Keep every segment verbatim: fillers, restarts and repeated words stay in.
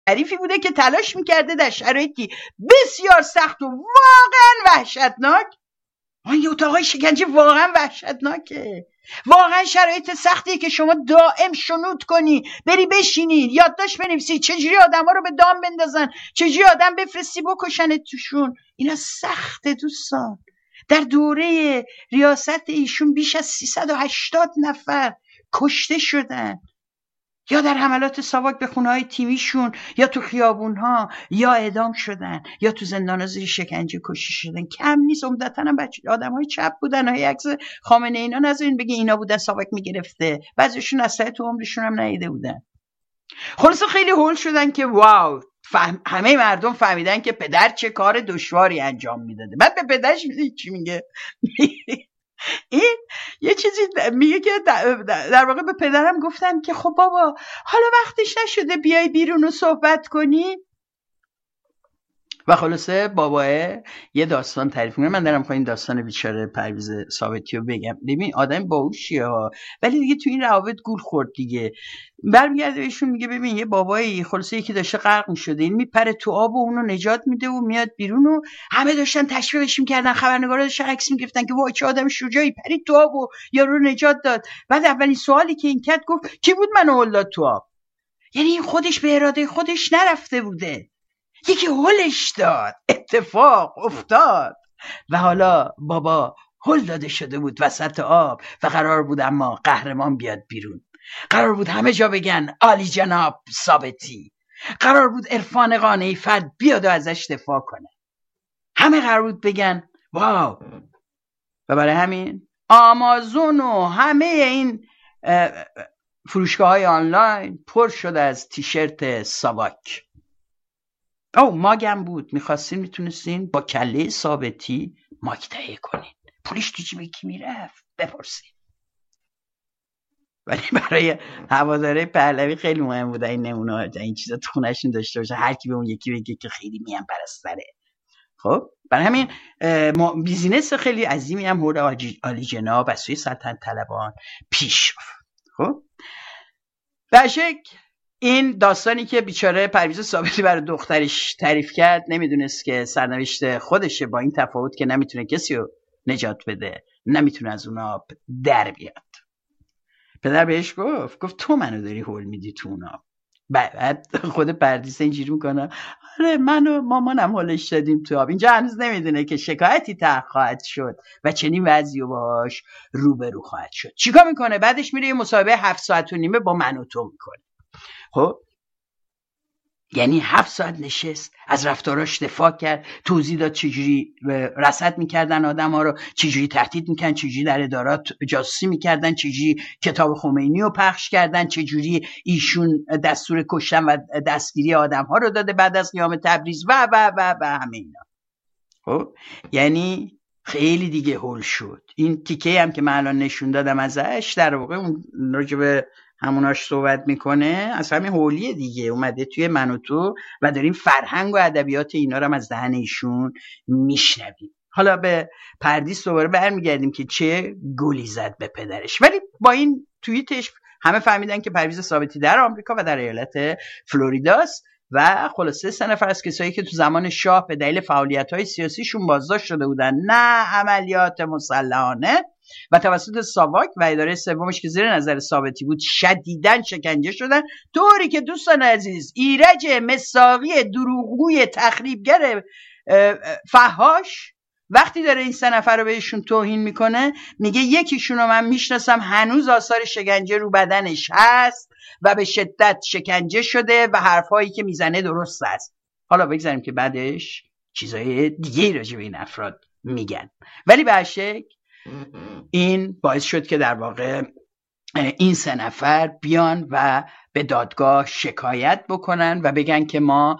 ظریفی بوده که تلاش میکرده در شرایطی بسیار سخت و واقعا وحشتناک، آن یه اتاقای شکنجه واقعا وحشتناکه، واقعا شرایط سختیه که شما دائم شنود کنی، بری بشینی یادداشت بنویسی چجوری آدم ها رو به دام بندازن، چجوری آدم بفرستی بکشن توشون. اینا سخته دوستان. در دوره ریاست ایشون بیش از سیصد و هشتاد نفر کشته شدن، یا در حملات ساواک به خونه های تیمیشون، یا تو خیابون ها، یا اعدام شدن، یا تو زندان زیر شکنجه کشته شدن. کم نیست. عمدتاً هم بچه آدم های چپ بودن. های عکس خامنه اینا نذارین بگی اینا بودن ساواک میگرفته، بعضیشون اصلا تو عمرشون هم ندیده بودن. خلاصه خیلی هول شدن که واو، فهم... همه مردم فهمیدن که پدر چه کار دشواری انجام میداده. بعد به پدرش میدید چی میگه؟ این یه چیزی میگه که در واقع به پدرم گفتم که خب بابا حالا وقتش نشده بیای بیرون و صحبت کنی؟ و خلاصه باباه یه داستان تعریف میکنه. من دارم این داستان بیچاره پرویز ثابتی رو بگم. ببین آدم باهوشیه ها، ولی دیگه تو این روابط گول خورد دیگه. برمیگرده بهشون میگه ببین یه بابایی خلاصه یکی داشته غرق میشده، این میپره تو آب و اونو نجات میده و میاد بیرون و همه داشتن تشویقش میکردن، خبرنگارا داشتن عکس میگرفتن که وای چه آدم شجاعی پرید تو آب و یارو نجات داد. بعد اولین سوالی که این کرد گفت کی بود منو هل داد تو آب؟ یعنی این خودش به اراده خودش نرفته بوده، یکی هلش داد، اتفاق افتاد و حالا بابا هل داده شده بود وسط آب و قرار بود اما قهرمان بیاد بیرون. قرار بود همه جا بگن عالی جناب ثابتی. قرار بود عرفان قانعی فرد بیاد و ازش دفاع کنه. همه قرار بود بگن واو. و برای همین آمازون و همه این فروشگاه های آنلاین پر شده از تیشرت ساواک. او ماگم بود، میخواستین میتونستین با کله ثابتی ماگ تهیه کنین، پولش تو جیب کی میرفت بپرسین. ولی برای هواداره پهلوی خیلی مهم بود این نمونه ها، این چیزا تو خونهشون داشته باشه، هر کی به اون یکی بگه که خیلی میان پرستره. خب برای همین بیزینس خیلی عظیمی هم حول عالی جناب از سوی سلطنت طلبان پیش رفت. خب بشک این داستانی که بیچاره پرویز ثابتی برای دخترش تعریف کرد، نمیدونست که سرنوشت خودشه، با این تفاوت که نمیتونه کسی رو نجات بده، نمیتونه از اونا در بیاد. پدر بهش گفت گفت تو منو داری هول میدی تو اونا. بعد خود پردیس اینجوری میکنه آره من و مامانم هولش دادیم تو آب. اینجا هنوز نمیدونه که شکایتی طرح خواهد شد و چنین وضعی باهاش روبرو خواهد شد. چیکار میکنه؟ بعدش میره یه مصاحبه هفت ساعت و نیمه با من و تو میکنه. خب یعنی هفت ساعت نشست از رفتاراش دفاع کرد، توضیح داد چجوری رصد میکردن آدم ها رو، چجوری تهدید میکردن، چجوری در ادارات جاسوسی میکردن، چجوری کتاب خمینی رو پخش کردن، چجوری ایشون دستور کشتن و دستگیری آدم ها رو داده بعد از قیام تبریز و و و و همه اینا. خب یعنی خیلی دیگه هول شد. این تیکه هم که من الان نشون دادم ازش در واقع اون راجب هموناش صحبت میکنه، از همین هولیه دیگه، اومده توی من و تو و داریم فرهنگ و ادبیات اینا رو از دهن ایشون میشنویم. حالا به پردیس دوباره برمیگردیم که چه گلی زد به پدرش. ولی با این توییتش همه فهمیدن که پرویز ثابتی در آمریکا و در ایالت فلوریداست و خلاصه سه نفر از کسایی که تو زمان شاه به دلیل فعالیت‌های سیاسیشون بازداشت شده بودن، نه عملیات مسلحانه، و توسط ساواک و اداره سومش که زیر نظر ثابتی بود شدیداً شکنجه شدن، طوری که دوستان عزیز ایرج مساقی دروغگوی تخریبگر فحاش وقتی داره این سه نفر رو بهشون توهین میکنه میگه یکیشون رو من میشناسم هنوز آثار شکنجه رو بدنش هست و به شدت شکنجه شده و حرفایی که میزنه درست است. حالا بگذاریم که بعدش چیزای دیگه راجع به این افراد میگن، ولی به هر شکل این باعث شد که در واقع این سه نفر بیان و به دادگاه شکایت بکنن و بگن که ما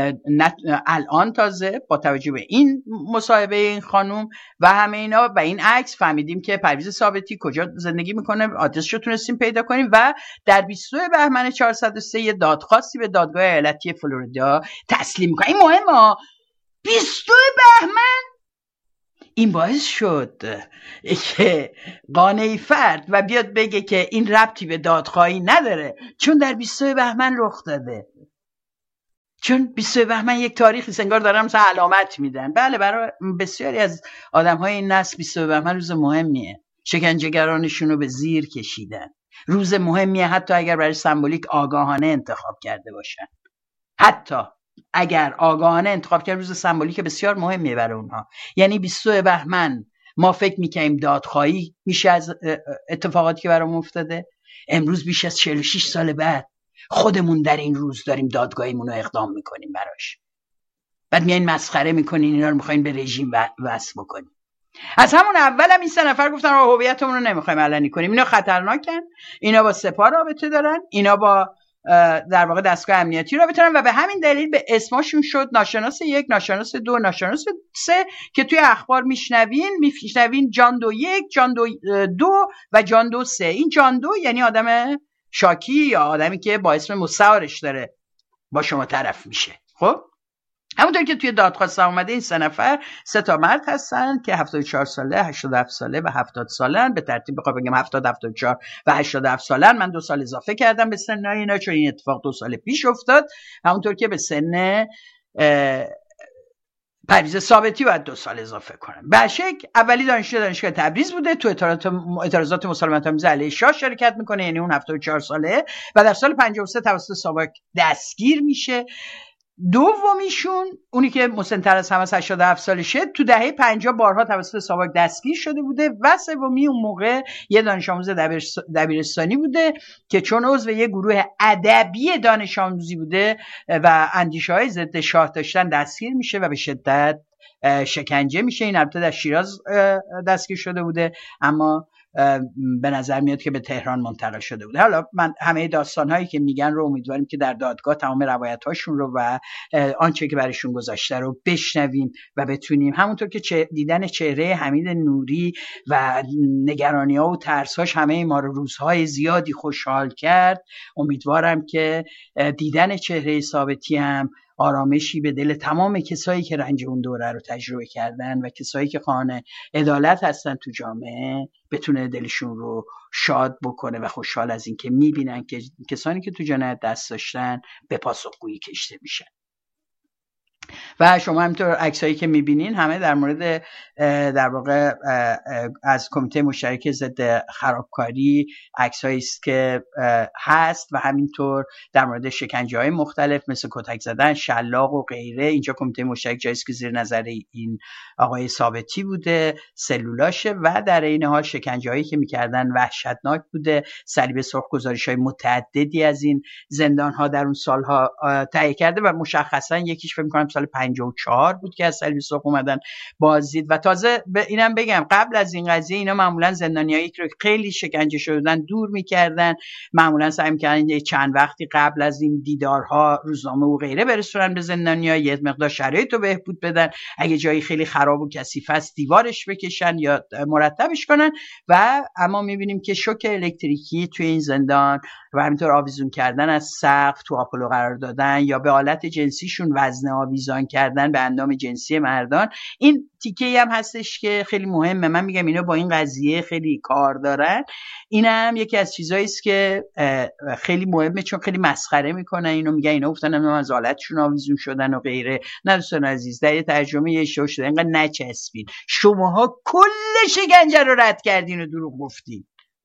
الان تازه با توجه به این مصاحبه این خانوم و همه اینا و این عکس فهمیدیم که پرویز ثابتی کجا زندگی میکنه، آدرسش رو تونستیم پیدا کنیم و در بیست و دو بهمن چهارصد و سه دادخواستی به دادگاه ایالتی فلوریدا تسلیم میکنه. این مهمه، بیست و دو بهمن. این باعث شد که قانعی فرد و بیاد بگه که این ربطی به دادخواهی نداره چون در بیست و دو بهمن رخ داده. چون بیست و سوم بهمن یک تاریخی است، انگار دارن مثلا علامت میدن. بله، برای بسیاری از آدم‌های این نسل بیست و سوم بهمن روز مهمیه. شکنجهگرانشون رو به زیر کشیدن. روز مهمیه حتی اگر برای سمبولیک آگاهانه انتخاب کرده باشن. حتی اگر آگاهانه انتخاب کرد، روز سمبولیک بسیار مهمیه برای اونها. یعنی بیست و سوم بهمن ما فکر میکنیم دادخواهی میشه از اتفاقاتی که برامون افتاده. امروز بیش از چهل و شش سال بعد خودمون در این روز داریم دادگاهیمون رو اقدام میکنیم براش. بعد میایین مسخره میکنین اینا رو، میخواین به رژیم وصل بکنین. از همون اول هم این سه نفر گفتن آقا هویتمون رو نمیخوایم علنی کنیم، اینا خطرناکن، اینا با سپاه رابطه دارن، اینا با در واقع دستگاه امنیتی رابطه دارن و به همین دلیل به اسمشون شد ناشناس یک، ناشناس دو، ناشناس سه که توی اخبار میشنوین میشنوین جان دو یک، جان دو دو و جان دو سه. این جان دو یعنی آدم شاکی یا آدمی که با اسم مستعارش داره با شما طرف میشه. خب همونطور که توی دادخواست اومده این سه نفر سه تا مرد هستن که هفتاد و چهار ساله، هشتاد و هفت ساله و هفتاد سالن. به ترتیب بخوام بگم هفتاد، هفتاد و چهار و هشتاد و هفت سالن. من دو سال اضافه کردم به سن اینا چون این اتفاق دو سال پیش افتاد. همونطور که به سن پرویز ثابتی باید دو سال اضافه کنم. بشک اولی دانشجو دانشگاه تبریز بوده، تو اعتراضات مسالمت‌آمیز علیه شاه شرکت میکنه، یعنی اون هفتاد و چهار ساله، و در سال پنجاه و سه توسط ساواک دستگیر میشه. دومیشون اونی که مسن‌تر از همه هشتاد و هفت سالشه، تو دهه پنجاه بارها توسط ساواک دستگیر شده بوده. و سومی اون موقع یه دانش آموز دبیرستانی بوده که چون عضو یه گروه ادبی دانش آموزی بوده و اندیشه‌های ضد شاه داشتن دستگیر میشه و به شدت شکنجه میشه. این البته در شیراز دستگیر شده بوده، اما به نظر میاد که به تهران منتقل شده بوده. حالا من همه داستانهایی که میگن رو امیدواریم که در دادگاه تمام روایت‌هاشون رو و آنچه که برایشون گذاشته رو بشنویم و بتونیم همونطور که دیدن چهره حمید نوری و نگرانی‌ها و ترس‌هاش همه ما رو روزهای زیادی خوشحال کرد، امیدوارم که دیدن چهره ثابتی هم آرامشی به دل تمام کسایی که رنج اون دوره رو تجربه کردن و کسایی که خواهان عدالت هستن تو جامعه بتونه دلشون رو شاد بکنه و خوشحال از این که میبینن که کسانی که تو جنایت دست داشتن به پاسخگویی کشته میشن. و شما همینطور عکسایی که میبینین همه در مورد در واقع از کمیته مشترک ضد خرابکاری عکسایی است که هست و همینطور در مورد شکنجه‌های مختلف مثل کتک زدن، شلاق و غیره. اینجا کمیته مشترک جاییست که زیر نظر این آقای ثابتی بوده، سلولاشه، و در این حال شکنجه‌هایی که میکردن وحشتناک بوده. صلیب سرخ گزارش‌های متعددی از این زندان‌ها در اون سالها تهیه کرده و مشخصا یکیش فکر می‌کنم سال پنجاه و چهار بود که از صلیب سرخ اومدن بازدید. و تازه به اینم بگم قبل از این قضیه اینا معمولا زندانیایی که خیلی شکنجه شدن دور میکردن، معمولا سعی میکردن چند وقتی قبل از این دیدارها روزنامه و غیره برسونن به زندانیا، یه مقدار شرایط رو بهبود بدن، اگه جایی خیلی خراب و کثیف است دیوارش بکشن یا مرتبش کنن. و اما میبینیم که شوک الکتریکی توی این زندان و همینطور آویزون کردن از سقف، تو آپولو قرار دادن یا به حالت جنسیشون وزنه آویزان کردن به اندام جنسی مردان، این تیکه‌ای هم هستش که خیلی مهمه. من میگم اینا با این قضیه خیلی کار دارن. اینم یکی از چیزایی است که خیلی مهمه چون خیلی مسخره میکنن اینو، میگن اینا گفتن از حالتشون آویزون شدن و غیره. نه دوستان عزیز، در یه ترجمه یه اشتباه شده، اینقدر نچسبین. شماها کل شکنجه رو رد کردین و دروغ گفتین،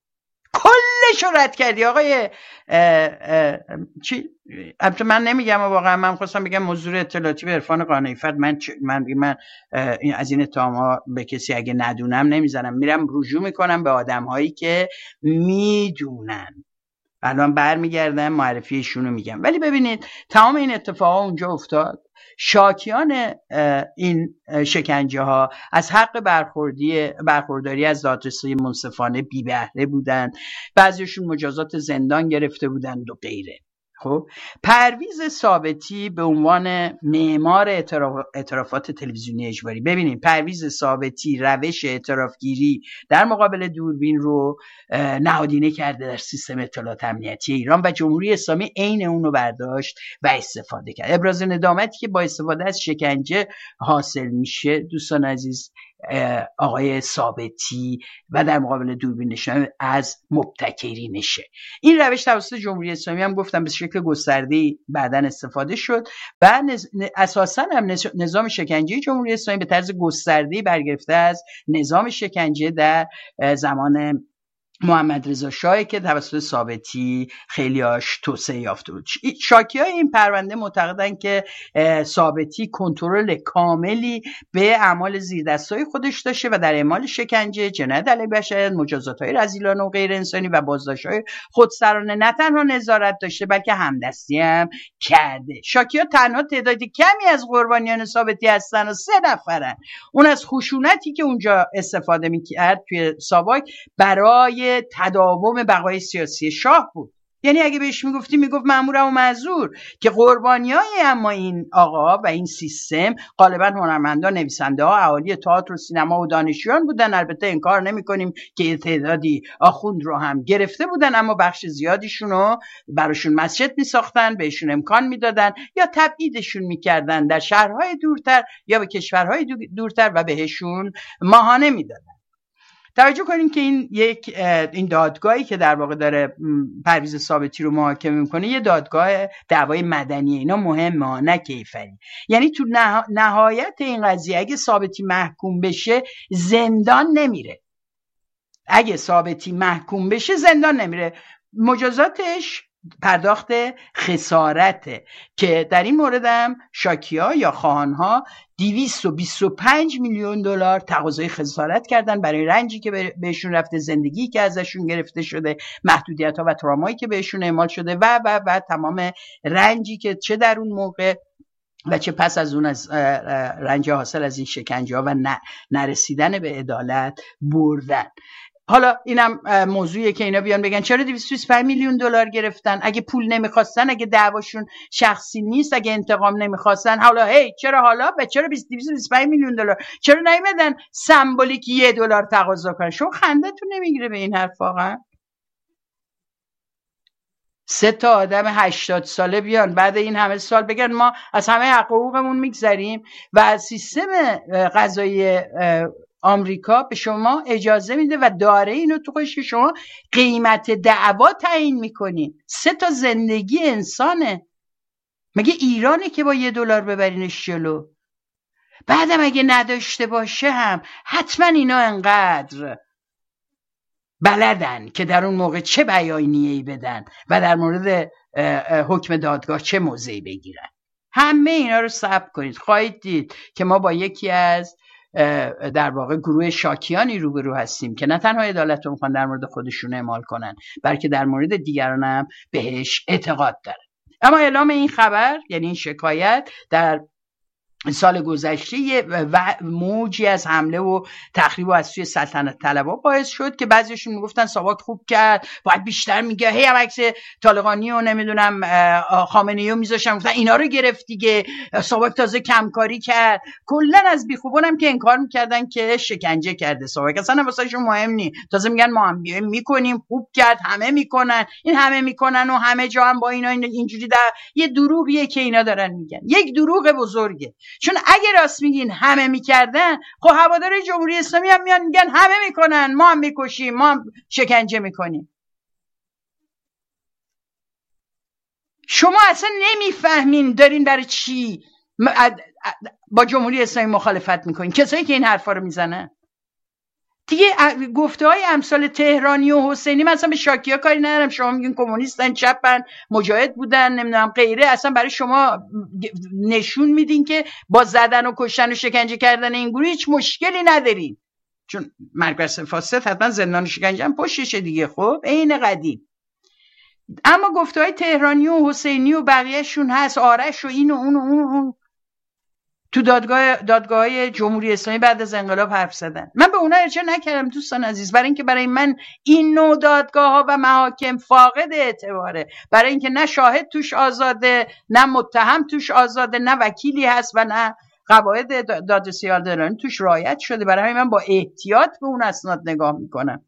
کلش رو رد کردی آقای اه اه چی؟ البته من نمیگم واقعا، من خواستم بگم موضوع اطلاعاتی به عرفان قانعی فرد. من من من از این اتهام‌ها به کسی اگه ندونم نمیزنم، میرم رجوع میکنم به آدم‌هایی که میدونن. الان برمیگردم معرفی ایشونو میگم. ولی ببینید تمام این اتفاقا اونجا افتاد. شاکیان این شکنجه ها از حق برخوردی برخورداری از دادرسی منصفانه بی بهره بودند، بعضیشون مجازات زندان گرفته بودند و غیره. خب پرویز ثابتی به عنوان معمار اعتراف، اعترافات تلویزیونی اجباری، ببینید پرویز ثابتی روش اعترافگیری در مقابل دوربین رو نهادینه کرده در سیستم اطلاعات امنیتی ایران و جمهوری اسلامی عین اون رو برداشت و استفاده کرد. ابراز ندامتی که با استفاده از شکنجه حاصل میشه دوستان عزیز آقای ثابتی و در مقابل دوربین نشانی از مبتکرینشه. این روش توسط جمهوری اسلامی هم گفتم به شکل گسترده‌ای بعداً استفاده شد و اساساً هم نظام شکنجه جمهوری اسلامی به طرز گسترده‌ای برگرفته از نظام شکنجه در زمان محمد رضا شاه که توسط ثابتی خیلیاش توسعه یافته بود. شاکیای این پرونده معتقدن که ثابتی کنترل کاملی به اعمال زیردستای خودش داشته و در اعمال شکنجه، جنایت علیه بشریت، مجازات‌های رذیلانه و غیر انسانی و بازداشت‌های خودسرانه نه تنها نظارت داشته بلکه همدستی هم کرده. شاکیا تنها تعداد کمی از قربانیان ثابتی هستن و سه نفرن. اون از خشونتی که اونجا استفاده می‌کرد توی ساواک برای تداوم بقای سیاسی شاه بود. یعنی اگه بهش میگفتی میگفت مأمورم و معذور، که قربانیای اما این آقا و این سیستم غالبا هنرمندان، نویسنده ها، اهالی تئاتر و سینما و دانشجویان بودن. البته انکار نمی‌کنیم که یه تعدادی آخوند رو هم گرفته بودن، اما بخش زیادیشون رو براشون مسجد میساختن، بهشون امکان میدادن یا تبعیدشون میکردن در شهرهای دورتر یا به کشورهای دورتر و بهشون ماهانه میدادن. توجه کنین که این یک این دادگاهی که در واقع داره پرویز ثابتی رو محاکمه میکنه یه دادگاه دعوای مدنیه. اینا مهمه نه کیفری. یعنی تو نه... نهایت این قضیه اگه ثابتی محکوم بشه زندان نمیره. اگه ثابتی محکوم بشه زندان نمیره. مجازاتش پرداخت خسارته که در این مورد هم شاکیا یا خواهانها دویست و بیست و پنج میلیون دلار تقاضای خسارت کردن برای رنجی که بهشون رفته، زندگی که ازشون گرفته شده، محدودیت‌ها و ترامایی که بهشون اعمال شده و و و تمام رنجی که چه در اون موقع و چه پس از اون از رنج حاصل از این شکنجه ها و نرسیدن به عدالت بردن. حالا اینم موضوعیه که اینا بیان بگن چرا دویست و بیست و پنج میلیون دلار گرفتن؟ اگه پول نمیخواستن، اگه دعواشون شخصی نیست، اگه انتقام نمیخواستن، حالا هی چرا حالا و چرا دویست و بیست و پنج میلیون دلار؟ چرا نیومدن سمبولیک یه دلار تقاضا کنن؟ شما خنده‌تون نمیگیره به این حرف واقعا؟ سه تا آدم هشتاد ساله بیان بعد این همه سال بگن ما از همه حقوقمون میگذریم و از سیستم قضایی آمریکا به شما اجازه میده و داره اینو تو خودش که شما قیمت دعوا تعیین میکنین. سه تا زندگی انسانه. مگه ایرانه که با یه دلار ببرینش جلو؟ بعدم اگه نداشته باشه هم حتما اینا انقدر بلدن که در اون موقع چه بیانیه‌ای بدن و در مورد حکم دادگاه چه موضعی بگیرن. همه اینا رو ثبت کنید. خواهید دید که ما با یکی از در واقع گروه شاکیانی روبرو هستیم که نه تنها عدالت رو میخوان در مورد خودشون اعمال کنن بلکه در مورد دیگران هم بهش اعتقاد دارن. اما اعلام این خبر یعنی این شکایت در سال گذشته و موجی از حمله و تخریب از سوی سلطنت طلبها باعث شد که بعضیشون میگفتن ساواک خوب کرد، باید بیشتر میگه، هی هم عکس طالقانی و نمیدونم خامنه‌ای رو میذاشتن گفتن اینا رو گرفت دیگه، ساواک تازه کمکاری کرد. کلا از بیخوبونم که انکار میکردن که شکنجه کرده ساواک، اصلا واسهشون مهم نی. تازه میگن ما هم میکنیم، خوب کرد، همه میکنن. این همه میکنن و همه جا هم با اینا اینجوری در یه دروغیه که اینا دارن میگن، یک دروغ بزرگه. چون اگه راست میگین همه میکردن، خب هوادار جمهوری اسلامی هم میان میگن همه میکنن، ما هم میکشیم، ما هم شکنجه میکنیم. شما اصلا نمیفهمین دارین برای چی با جمهوری اسلامی مخالفت میکنین. کسایی که این حرفا رو میزنن دیگه گفته های امثال تهرانی و حسینی، مثلا به شاکیا کاری ندارم، شما میگین کمونیستن، چپن، مجاهد بودن، نمیدونم غیره، اصلا برای شما نشون میدین که با زدن و کشتن و شکنجه کردن این گروه هیچ مشکلی ندارین، چون مرکز فاسد حتما زندان و شکنجه هم پشتشه دیگه. خب عین قدیم. اما گفته های تهرانی و حسینی و بقیهشون هست، آرش و این و اون و اون, و اون. تو دادگاه دادگاه‌های جمهوری اسلامی بعد از انقلاب حرف زدن. من به اونا ارجاع نکردم دوستان عزیز، برای اینکه برای من این نوع دادگاه‌ها و محاکم فاقد اعتباره، برای اینکه نه شاهد توش آزاده، نه متهم توش آزاده، نه وکیلی هست و نه قواعد دادرسی عادلانه توش رعایت شده. برای همین من با احتیاط به اون اسناد نگاه میکنم.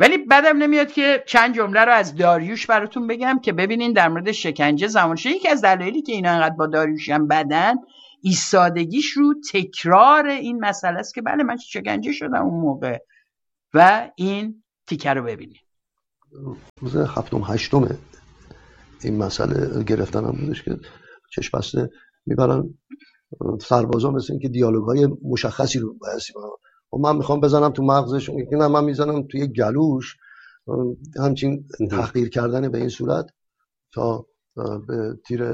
ولی بعدم نمیاد که چند جمله رو از داریوش براتون بگم که ببینین در مورد شکنجه زمانشه. یکی از دلایلی که اینا انقدر با داریوش هم بدن ایستادگیش رو تکرار این مسئله است که بله من شکنجه شدم اون موقع. و این تیکه رو ببینین. روز هفتم هشتم این مسئله گرفتن هم بودش که چشم بسته میبرن سربازا، مثل این که دیالوگای مشخصی رو بحثی با و من میخوام بزنم تو مغزش، نه من میزنم توی گلوش. همچین تحقیر کردن به این صورت تا به تیر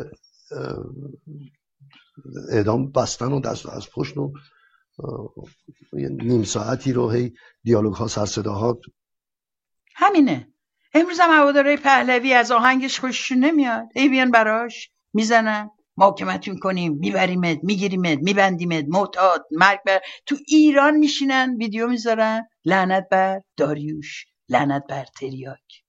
اعدام بستن و دست از پشت و نیم ساعتی رو هی دیالوگ ها سر صداها. همینه. امروز هم هوادارهای پهلوی از آهنگش خوششون نمیاد، ای بیان براش میزنن محاکمتون کنیم، میبریمت، میگیریمت، میبندیمت، معتاد، مرگ بر. تو ایران میشینن ویدیو میذارن لعنت بر داریوش، لعنت بر تریاک.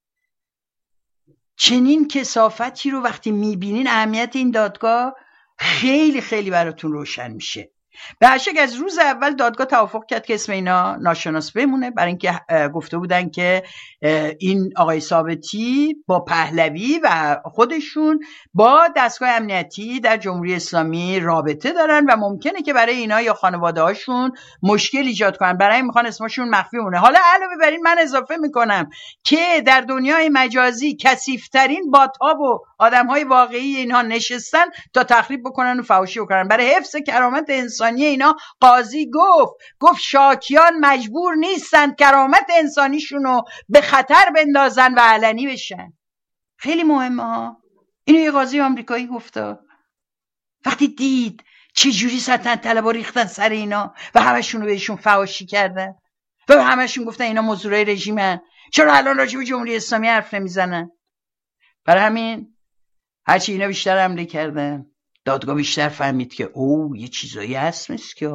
چنین کثافتی رو وقتی میبینین اهمیت این دادگاه خیلی خیلی براتون روشن میشه. به هر شکل از روز اول دادگاه توافق کرد که اسم اینا ناشناس بمونه، برای اینکه گفته بودن که این آقای ثابتی با پهلوی و خودشون با دستگاه امنیتی در جمهوری اسلامی رابطه دارن و ممکنه که برای اینا یا خانواده هاشون مشکل ایجاد کنن، برای این میخوان اسمشون مخفی مونه. حالا علاوه بر این من اضافه میکنم که در دنیای مجازی کثیف‌ترین بات‌ها و آدم‌های واقعی اینها نشستن تا تخریب بکنن و فحاشی بکنن. برای حفظ کرامت انسانی اینا قاضی گفت گفت شاکیان مجبور نیستن کرامت انسانیشونو به خطر بندازن و علنی بشن. خیلی مهمه ها. اینو یه قاضی آمریکایی گفته. وقتی دید چه جوری سلطنت طلبا ریختن سر اینا و همشون رو بهشون فحاشی کردن و همشون گفتن اینا مزدورای رژیمن، چرا الان راجع به جمهوری اسلامی حرف نمیزنن؟ برای همین هرچی اینا بیشتر حمله کردن دادگاه بیشتر فهمید که او یه چیزایی هست مثل که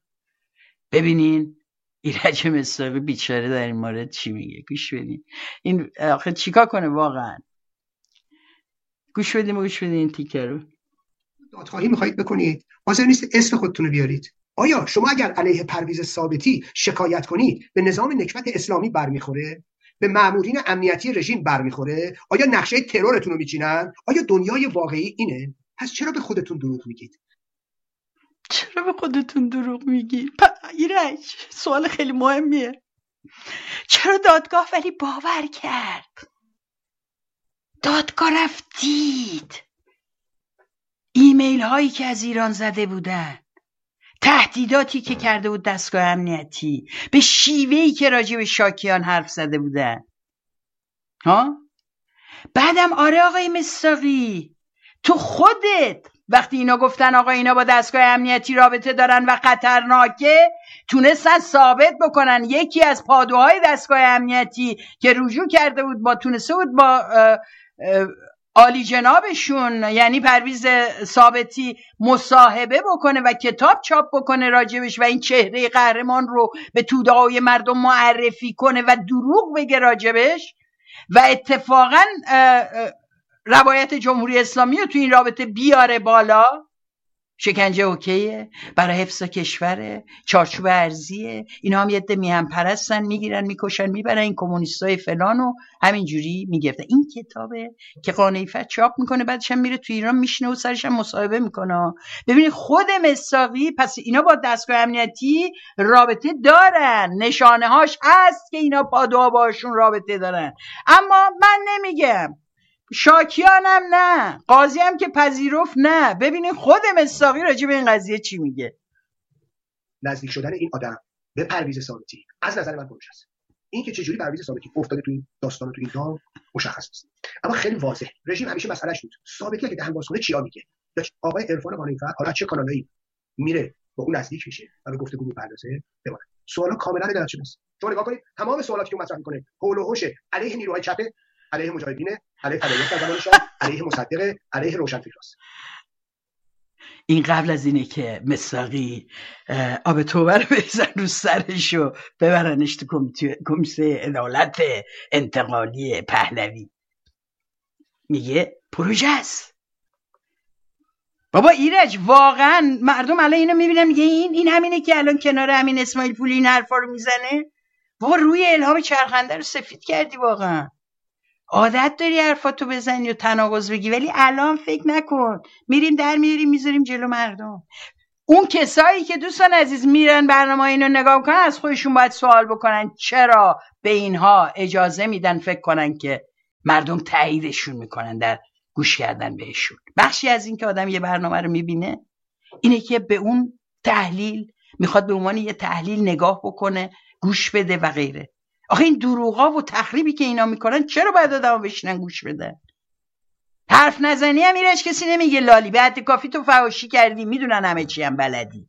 ببینین ایرج مصداقی بیچاره در این مورد چی میگه. گوش بدین این آخه چیکار کنه واقعا. گوش بدیم و گوش بدین این تیکه رو. دادخواهی میخواهید بکنید، حاضر نیست اسم خودتون رو بیارید. آیا شما اگر علیه پرویز ثابتی شکایت کنید به نظام نکبت اسلامی برمیخوره؟ به مامورین امنیتی رژیم برمیخوره؟ آیا نقشه ترورتون رو میچینن؟ آیا دنیای واقعی اینه؟ پس چرا به خودتون دروغ میگید؟ چرا به خودتون دروغ میگید؟ ایرج سوال خیلی مهمیه. چرا دادگاه ولی باور کرد؟ دادگاه رفتید ایمیل هایی که از ایران زده بودن، تهدیداتی که کرده بود دستگاه امنیتی، به شیوهی که راجع به شاکیان حرف زده بودن ها. بعدم آره آقای مصداقی تو خودت وقتی اینا گفتن آقا اینا با دستگاه امنیتی رابطه دارن و خطرناکه، تونستن ثابت بکنن یکی از پادوهای دستگاه امنیتی که رجوع کرده بود با تونسته بود با اه اه عالی جنابشون یعنی پرویز ثابتی مصاحبه بکنه و کتاب چاپ بکنه راجبش و این چهره قهرمان رو به توده‌های مردم معرفی کنه و دروغ بگه راجبش و اتفاقا روایت جمهوری اسلامی رو تو این رابطه بیاره بالا. شکنجه اوکیه، برای حفظ کشوره، چارچوب ارضیه، اینا هم یه عده میهم پرستن، میگیرن میکشن میبرن این کمونیستای فلان و همینجوری میگرفتن. این کتابه که قانع فتح چاپ میکنه، بعدش هم میره تو ایران میشینه و سرش هم مصاحبه میکنه. ببینید خود مصداقی پس اینا با دستگاه امنیتی رابطه دارن، نشانه هاش هست که اینا پادوها باشون رابطه دارن. اما من نمیگم، شاکیانم نه، قاضی هم که پذیرفت نه. ببینید خود مصداقی راجع به این قضیه چی میگه. نزدیک شدن این آدم به پرویز ثابتی از نظر من پروژه است. این که چجوری پرویز ثابتی افتاده تو این داستان و تو این دام مشخص است، اما خیلی واضحه رژیم همیشه مسئلهش بود ثابتی که دهن باز کنه چیا میگه. آقای عرفان قانع‌فر حالا چه کانالایی میره با اون نزدیک میشه و گفتگو می‌پردازه. ببینید سوالا کاملا درجه‌ست. شما نگاه کنید تمام سوالاتی که مطرح می‌کنه حول و حوش علیه نیروهای چپ، علیه مجاهدین، علیه فداییات در زمان شاه، علیه مصدق، علیه روشنفکراست. این قبل از اینه که مصداقی آب توبه رو بریزن رو سرش و ببرنش تو کمیته عدالت انتقالی پهلوی. میگه پروژه است. بابا ایرج واقعا مردم الان اینو میبینن میگه این این همینه که الان کنار همین اسماعیل پولی این حرفا رو میزنه. بابا روی الهام چرخنده رو سفید کردی واقعا. عادت داری حرفاتو بزنی و تناقض بگی، ولی الان فکر نکن میریم در میاریم میذاریم جلو مردم. اون کسایی که دوستان عزیز میرن برنامه اینو نگاه کنن از خودشون باید سوال بکنن چرا به اینها اجازه میدن فکر کنن که مردم تاییدشون میکنن در گوش کردن بهشون. بخشی از این که آدم یه برنامه رو میبینه اینه که به اون تحلیل میخواد به عنوان یه تحلیل نگاه بکنه، گوش بده و غیره. آخه این دروغا و تخریبی که اینا میکنن چرا باید آدم بشینن گوش بدن؟ حرف نزنی هم ایرش کسی نمیگه لالی، به حد کافی تو فحاشی کردی، میدونن همه چی هم بلدی.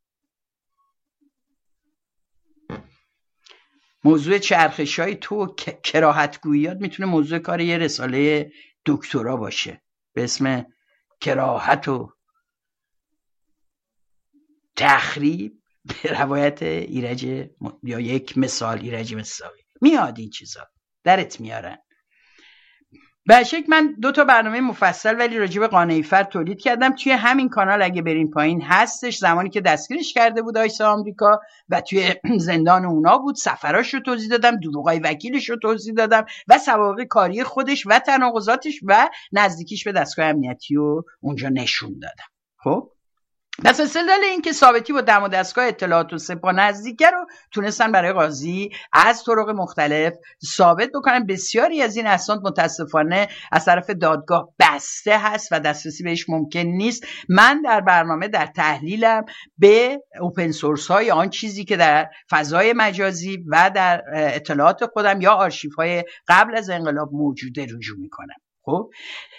موضوع چرخشای تو و کراهتگوییات میتونه موضوع کار یه رساله دکترا باشه به اسم کراهت و تخریب به روایت ایرج م... یا یک مثال ایرج مساوی. میاد این چیزا درت میارن. به شکل من دو تا برنامه مفصل ولی راجع به قانع فرد تولید کردم توی همین کانال، اگه برین پایین هستش. زمانی که دستگیرش کرده بود آیسا آمریکا و توی زندان اونا بود، سفراش رو توضیح دادم، دروغای وکیلش رو توضیح دادم و سوابق کاری خودش و تناقضاتش و نزدیکیش به دستگاه امنیتی رو اونجا نشون دادم. خب پس استدلال این که ثابتی با دم و دستگاه اطلاعات و سپاه نزدیکه رو تونستن برای قاضی از طرق مختلف ثابت بکنن. بسیاری از این اسناد متاسفانه از طرف دادگاه بسته هست و دسترسی بهش ممکن نیست. من در برنامه در تحلیلم به اوپن سورس های آن چیزی که در فضای مجازی و در اطلاعات خودم یا آرشیف های قبل از انقلاب موجوده رجوع میکنم. خب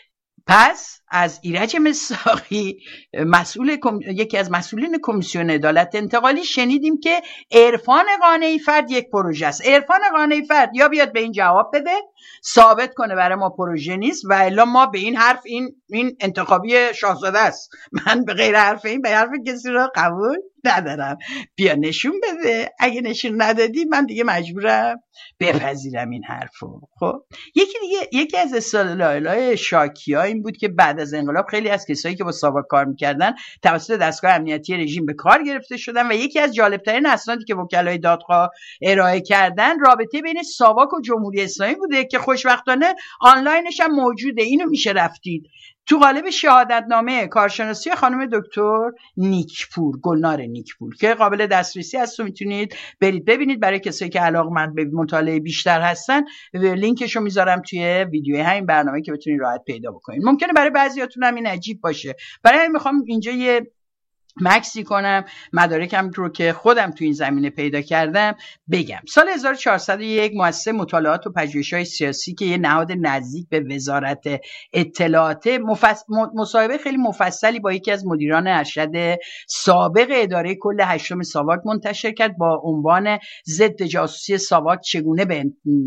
پس از ایرج مساقی مسئول کم... یکی از مسئولین کمیسیون عدالت انتقالی شنیدیم که عرفان قانعی فرد یک پروژه است. عرفان قانعی فرد یا بیاد به این جواب بده ثابت کنه برای ما پروژه نیست و الا ما به این حرف این این انتخابی شاهزاده است. من به غیر حرف این به حرف کسی رو قبول ندارم. بیا نشون بده. اگه نشون ندادی من دیگه مجبورم بپذیرم این حرفو. خب یکی دیگه یکی از استدلال‌های شاکی‌ها این بود که بعد از انقلاب خیلی از کسایی که با ساواک کار می‌کردن توسط دستگاه امنیتی رژیم به کار گرفته شدن و یکی از جالب‌ترین اسنادی که وکلای دادخواه ارائه کردن رابطه بین ساواک و جمهوری اسلامی بوده که خوشبختانه آنلاینش هم موجوده. اینو میشه رفتید تو قالب شهادتنامه کارشناسی خانم دکتر نیکپور، گلنار نیکپور که قابل دسترسی هست، تو میتونید برید ببینید. برای کسایی که علاقه‌مند به مطالعه بیشتر هستن لینکشو میذارم توی ویدیوی همین برنامه که بتونید راحت پیدا بکنید. ممکنه برای بعضیاتون هم این عجیب باشه، برای همین میخوام اینجا یه مکسی کنم مدارکم رو که خودم تو این زمینه پیدا کردم بگم. سال هزار و چهارصد و یک مؤسسه مطالعات و پژوهش‌های سیاسی که یه نهاد نزدیک به وزارت اطلاعات مفص... مصاحبه خیلی مفصلی با یکی از مدیران ارشد سابق اداره کل هشتم ساواک منتشر کرد با عنوان ضد جاسوسی ساواک چگونه به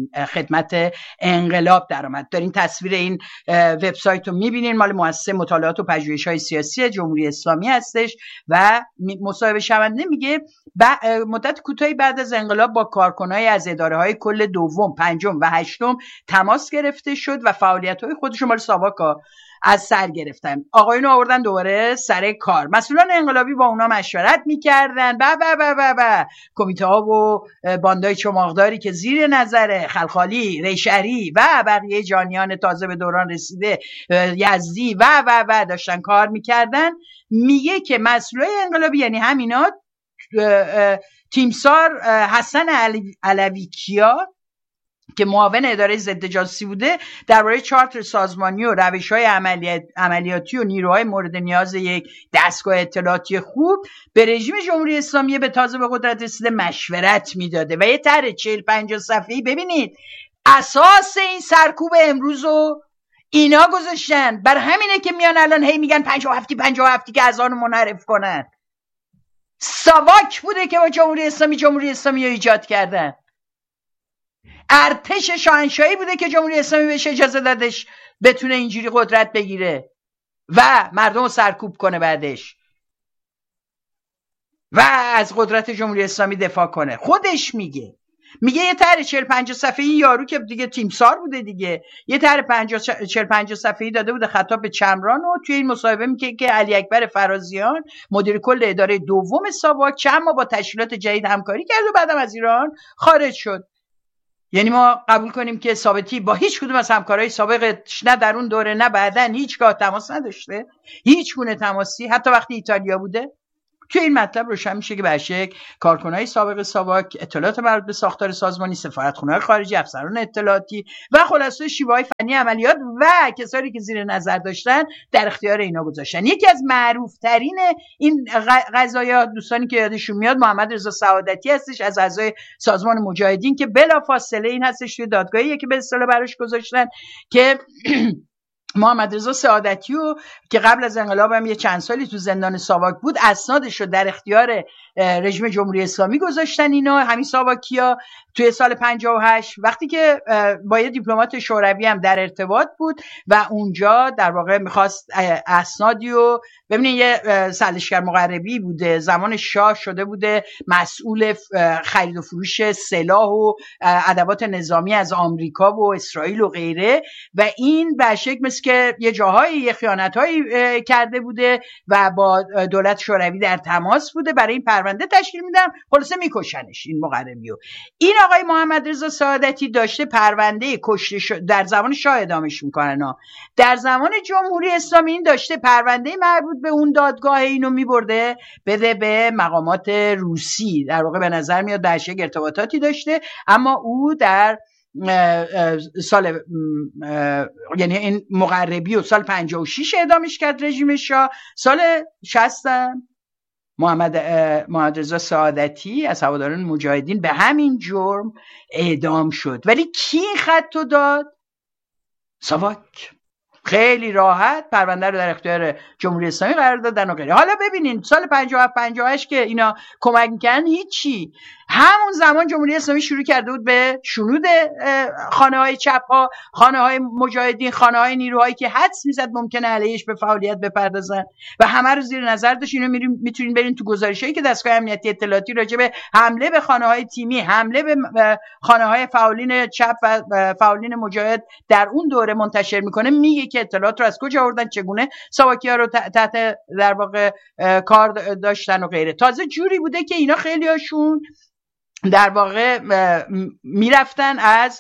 خدمت انقلاب درآمد. دارین تصویر این وبسایت رو می‌بینین، مال مؤسسه مطالعات و پژوهش‌های سیاسی جمهوری اسلامی هستش و مصاحبه شونده میگه مدت کوتاهی بعد از انقلاب با کارکنای از اداره‌های کل دوم، پنجم و هشتم تماس گرفته شد و فعالیت‌های خودشون مال ساواک از سر گرفتن. آقایونو آوردن دوباره سر کار. مسئولان انقلابی با اونا مشورت میکردن و و و و و کمیته ها و باندای چماقداری که زیر نظر خلخالی، ریشعری و بقیه جانیان تازه به دوران رسیده یزدی و و و داشتن کار میکردن. میگه که مسئولای انقلابی یعنی همینا تیمسار حسن علوی کیا که معاون اداره ضد جاسوسی بوده درباره چارتر سازمانی و روش‌های عملیات عملیاتی و نیروهای مورد نیاز یک دستگاه اطلاعاتی خوب به رژیم جمهوری اسلامی به تازه به قدرت رسیده مشورت میداده و یه طرح چهل پنجاه صفحه‌ای ببینید اساس این سرکوب امروز رو اینا گذاشتن. بر همینه که میان الان هی میگن پنجاه و هفتی پنجاه و هفتی که از آن منحرف کنن. ساواک بوده که با جمهوری اسلامی جمهوری اسلامی رو ایجاد کردن. ارتش شاهنشاهی بوده که جمهوری اسلامی بهش اجازه دادش بتونه اینجوری قدرت بگیره و مردم رو سرکوب کنه بعدش و از قدرت جمهوری اسلامی دفاع کنه. خودش میگه میگه یه طرح چهل پنجاه صفحه‌ای یارو که دیگه تیمسار بوده دیگه، یه طرح پنجاه چهل پنجاه صفحه‌ای داده بوده خطاب به چمران و توی این مصاحبه میگه که علی اکبر فرازیان مدیر کل اداره دوم ساواک چند ماه با تشکیلات جدید همکاری کرد و بعدم از ایران خارج شد. یعنی ما قبول کنیم که ثابتی با هیچ کدوم از همکارای سابقش نه در اون دوره نه بعداً هیچگاه تماس نداشته، هیچ گونه تماسی، حتی وقتی ایتالیا بوده. توی این مطلب روشن میشه که برشک کارکنای سابق ساواک اطلاعات مربوط به ساختار سازمانی، سفارتخونه‌های خارجی، افسران اطلاعاتی و خلاصه شیوه‌های فنی عملیات و کسانی که زیر نظر داشتن در اختیار اینا گذاشتن. یکی از معروف‌ترین این قضایا دوستانی که یادشون میاد محمد رضا سعادتی هستش، از اعضای سازمان مجاهدین، که بلافاصله این هستش توی دادگاهی که به اصطلاح براش گذاشتن که محمد رضا سعادتی رو که قبل از انقلاب هم یه چند سالی تو زندان ساواک بود، اسنادش رو در اختیار رژیم جمهوری اسلامی گذاشتن اینا همین ساواکیا توی سال پنجاه و هشت، وقتی که با یه دیپلمات شوروی هم در ارتباط بود و اونجا در واقع میخواست اسنادی رو ببینید، یه سلشگر مقربی بوده زمان شاه شده بوده مسئول خرید و فروش سلاح و ادوات نظامی از آمریکا و اسرائیل و غیره، و این به شکل مثل که یه جاهایی یه خیانت‌هایی کرده بوده و با دولت شوروی در تماس بوده، برای این پرونده تشکیل میدن، خلاصه میکشنش این مقربیو. این آقای محمد رضا سعادتی داشته پرونده کشته ش... در زمان شاه ادامش میکنن ها. در زمان جمهوری اسلامی این داشته پرونده مربوط به اون دادگاه اینو میبرده بده به مقامات روسی، در واقع به نظر میاد درشک ارتباطاتی داشته، اما او در سال یعنی این مقربی و سال پنجاه و شش اعدامش کرد رژیم شاه. سال شصت محمد محمد رضا سعادتی از هواداران مجاهدین به همین جرم اعدام شد. ولی کی این خطو داد؟ ساواک. خیلی راحت پرونده رو در اختیار جمهوری اسلامی قرار دادن و غیره. حالا ببینین سال پنجاه و هفت پنجاه و هشت که اینا کمک می‌کردن هیچی، همون زمان جمهوری اسلامی شروع کرده بود به شنود خانه‌های چپ‌ها، خانه‌های مجاهدین، خانه‌های نیروهایی که حدس می‌زد ممکنه علیهش به فعالیت بپردازن و همه رو زیر نظر داشت. اینو میتونین برین تو گزارشایی که دستگاه امنیتی اطلاعاتی راجع به حمله به خانه‌های تیمی، حمله به خانه‌های فعالین چپ و فعالین مجاهد در اون دوره منتشر میکنه، میگه که اطلاعات رو از کجا آوردن، چگونه ساواکی‌ها رو تحت در واقع کار داشتن و غیره. تازه جوری بوده که اینا خیلی هاشون در واقع میرفتن از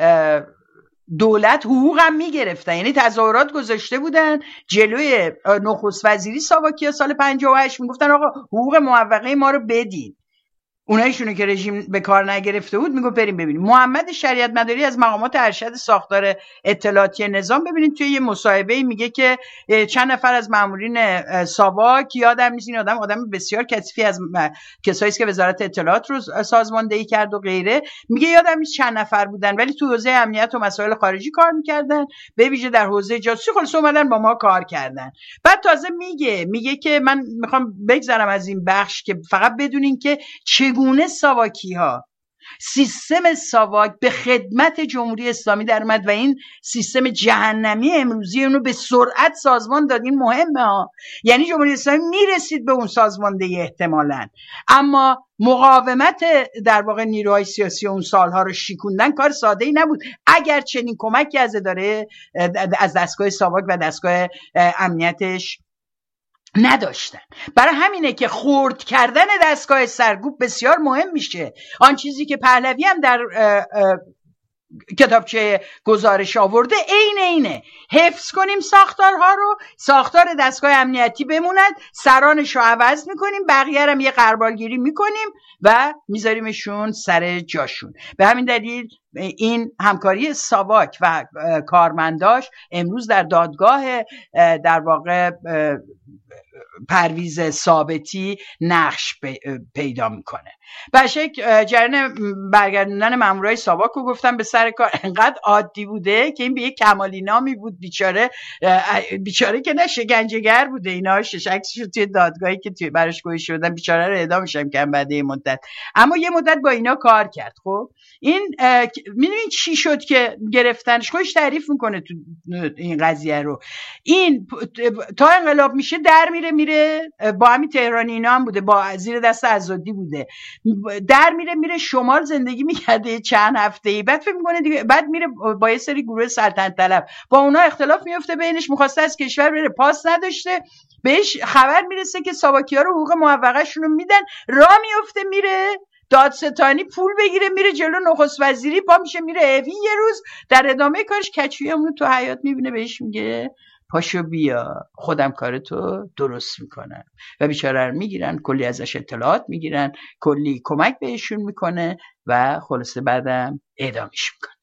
دولت حقوق هم میگرفتن، یعنی تظاهرات گذاشته بودن جلوی نخست وزیری ساواکیا سال پنجاه و هشت، میگفتن آقا حقوق موقعه ما رو بدید. اونایشونه که رژیم به کار نگرفته بود میگه بریم ببینیم. محمد شریعت مداری از مقامات ارشد ساختار اطلاعاتی نظام، ببینید توی یه مصاحبه میگه که چند نفر از مامورین ساواک، یادم نیست این آدم آدم بسیار کثیفی از کسایی که وزارت اطلاعات رو سازماندهی کرد و غیره، میگه یادم نیست چند نفر بودن ولی تو حوزه امنیت و مسائل خارجی کار میکردن، به ویژه در حوزه جاسوسی، خلاص اومدن با ما کار کردن. بعد تازه میگه میگه که من میخوام بگذرم از این بخش که فقط بدونین که چگونه ساواکی ها سیستم ساواک به خدمت جمهوری اسلامی در اومد و این سیستم جهنمی امروزی اونو به سرعت سازمان داد. این مهمه ها، یعنی جمهوری اسلامی میرسید به اون سازماندهی احتمالاً، اما مقاومت در واقع نیروهای سیاسی اون سالها رو شیکوندن کار ساده ای نبود، اگر چنین کمکی از اداره از دستگاه ساواک و دستگاه امنیتش نداشتن. برای همینه که خرد کردن دستگاه سرکوب بسیار مهم میشه. آن چیزی که پهلوی هم در اه اه کتابچه گزارش آورده عین اینه، حفظ کنیم ساختارها رو، ساختار دستگاه امنیتی بموند، سرانش رو عوض میکنیم، بقیه هم یه غربالگیری میکنیم و میذاریمشون سر جاشون. به همین دلیل این همکاری ساواک و کارمنداش امروز در دادگاه در واقع پرویز ثابتی نقش پیدا میکنه. بشک جریان برگردوندن مامورای ساواک رو گفتم به سر کار انقدر عادی بوده که این به یک کمالی نامی بود. بیچاره بیچاره که نه شکنجهگر بوده، اینا ششکش رو توی دادگاهی که توی براش گوش شدن بیچاره رو اعدامش هم کردن بعد این مدت، اما یه مدت با اینا کار کرد. خب این میدونین چی شد که گرفتنش؟ خودش تعریف میکنه تو این قضیه رو. این تا انقلاب میشه در میره میره میره با همین تهرانی اینا هم بوده، با زیر دست عزادی بوده، در میره میره شمال زندگی میکرده چند هفته‌ای، بعد فکر میکنه دیگه، بعد میره با یه سری گروه سلطنت طلب با اونا اختلاف میفته بینش، میخواسته از کشور بره، پاس نداشته، بهش خبر میرسه که ساواکیا رو حقوق موقعشون رو میدن، راه میفته میره دادستانی پول بگیره، میره جلو نخست وزیری، پا میشه میره اوین، یه روز در ادامه کارش کچویمون تو حیاط میبینه، بهش میگه پاشو بیا خودم کارتو درست میکنم، و بیچاره رو میگیرن، کلی ازش اطلاعات میگیرن، کلی کمک بهشون میکنه و خلاصه بعدم اعدامش میکنه.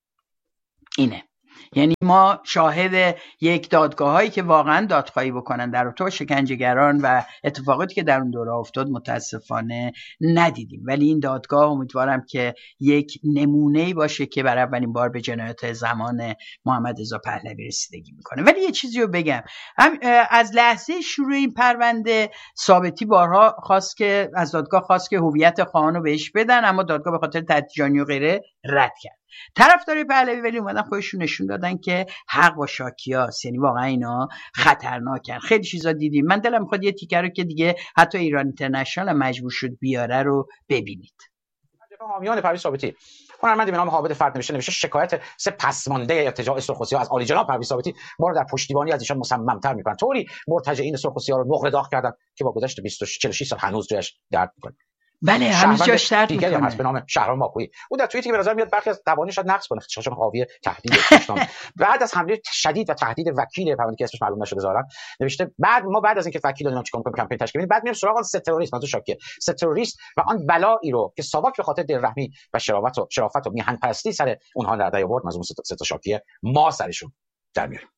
اینه، یعنی ما شاهد یک دادگاه هایی که واقعا دادخواهی بکنن در رابطه با شکنجهگران و اتفاقاتی که در اون دوره افتاد متاسفانه ندیدیم، ولی این دادگاه امیدوارم که یک نمونه‌ای باشه که برای اولین بار به جنایات زمان محمد رضا پهلوی رسیدگی میکنه. ولی یه چیزی رو بگم، هم از لحظه شروع این پرونده ثابتی بارها خواست که از دادگاه خواست که هویت خواهان رو بهش بدن، اما دادگاه به خاطر تهدیدجانی و غیره رد کرد. طرفدار پهلوی ولی اومدن خودشون نشون دادن که حق با شاکیاست، یعنی واقعا اینا خطرناکن. خیلی چیزا دیدیم، من دلم میخواد یه تیکر رو که دیگه حتی ایران اینترنشنال مجبور شد بیاره رو ببینید. حامیان پرویز ثابتی، هنرمندی به نام حامد فرد نوشته نوشته شکایت سه پسمانده ارتجاع سرخوسی‌ها از عالی جناب پرویز ثابتی ما رو در پشتیبانی از ایشان مصمم‌تر می‌کنن، طوری مرتجعین سرخوسی‌ها رو نقره داغ کردن که با گذشت بیست و چهل و شش سال هنوز جاش درد می‌کنه. بله هنوز جاش درد میکنه. دیگری هست به نام شهرام ماکویی، او در توییتی که به نظر میاد برخی از قوانین شاید نقض کنه، چون حاوی تهدید داشتن. بعد از حمله شدید و تهدید وکیل پرونده که اسمش معلوم نشده ظاهرا نوشته، بعد ما بعد از اینکه وکیل اینا چیکار می‌کنیم کمپین تشکیل میدیم، بعد میریم سراغ سه تروریست، منظور شاکیه، سه تروریست و آن بلایی رو که ساواک به خاطر دلرحمی و شرافت و شرافت و میهن پرستی سر اونها در آورد، مظلوم سه تا شاکیه، ما سرشون در میاریم.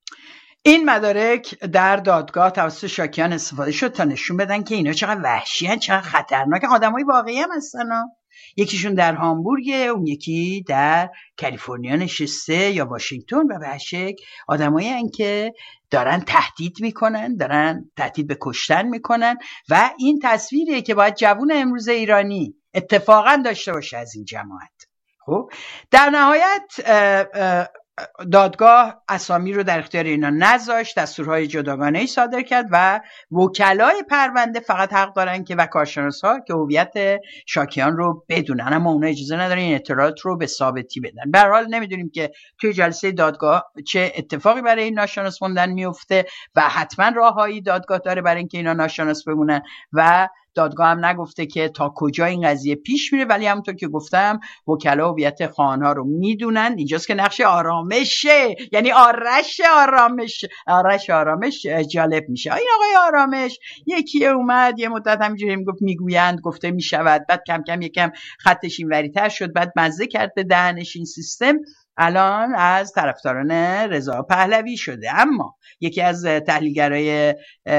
این مدارک در دادگاه توسط شاکیان استفاده شد تا نشون بدن که اینا چقدر وحشیان، چقدر خطرناک، آدمای واقعی هم هستن. یکیشون در هامبورگ، اون یکی در کالیفرنیا نشسته یا واشنگتن، و به شکل آدمایی هستن که دارن تهدید میکنن، دارن تهدید به کشتن میکنن، و این تصویریه که باید جوون امروز ایرانی اتفاقا داشته باشه از این جماعت. خب در نهایت اه اه دادگاه اسامی رو در اختیار اینا نذاشت، دستورهای جداگانه‌ای صادر کرد و وکلای پرونده فقط حق دارن که و کارشناس‌ها که هویت شاکیان رو بدونن، اما اونها اجازه ندارن این اطلاعات رو به ثابتی بدن. به هر حال نمیدونیم که توی جلسه دادگاه چه اتفاقی برای این ناشناس موندن میفته و حتما راههایی دادگاه داره برای اینکه اینا ناشناس بمونن، و دادگاه هم نگفته که تا کجا این قضیه پیش میره، ولی همونطور که گفتم وکلا هویت خواهان‌ها رو میدونن. اینجاست که نقش آرامشه، یعنی آرش آرامش آرش آرامش جالب میشه. این آقای آرامش یکی اومد یه مدت همینجوری میگفت میگویند گفته میشود، بعد کم کم یکم خطش اینوری‌تر شد، بعد مزه کرد به دهنش این سیستم، الان از طرفداران رضا پهلوی شده. اما یکی از تحلیلگرای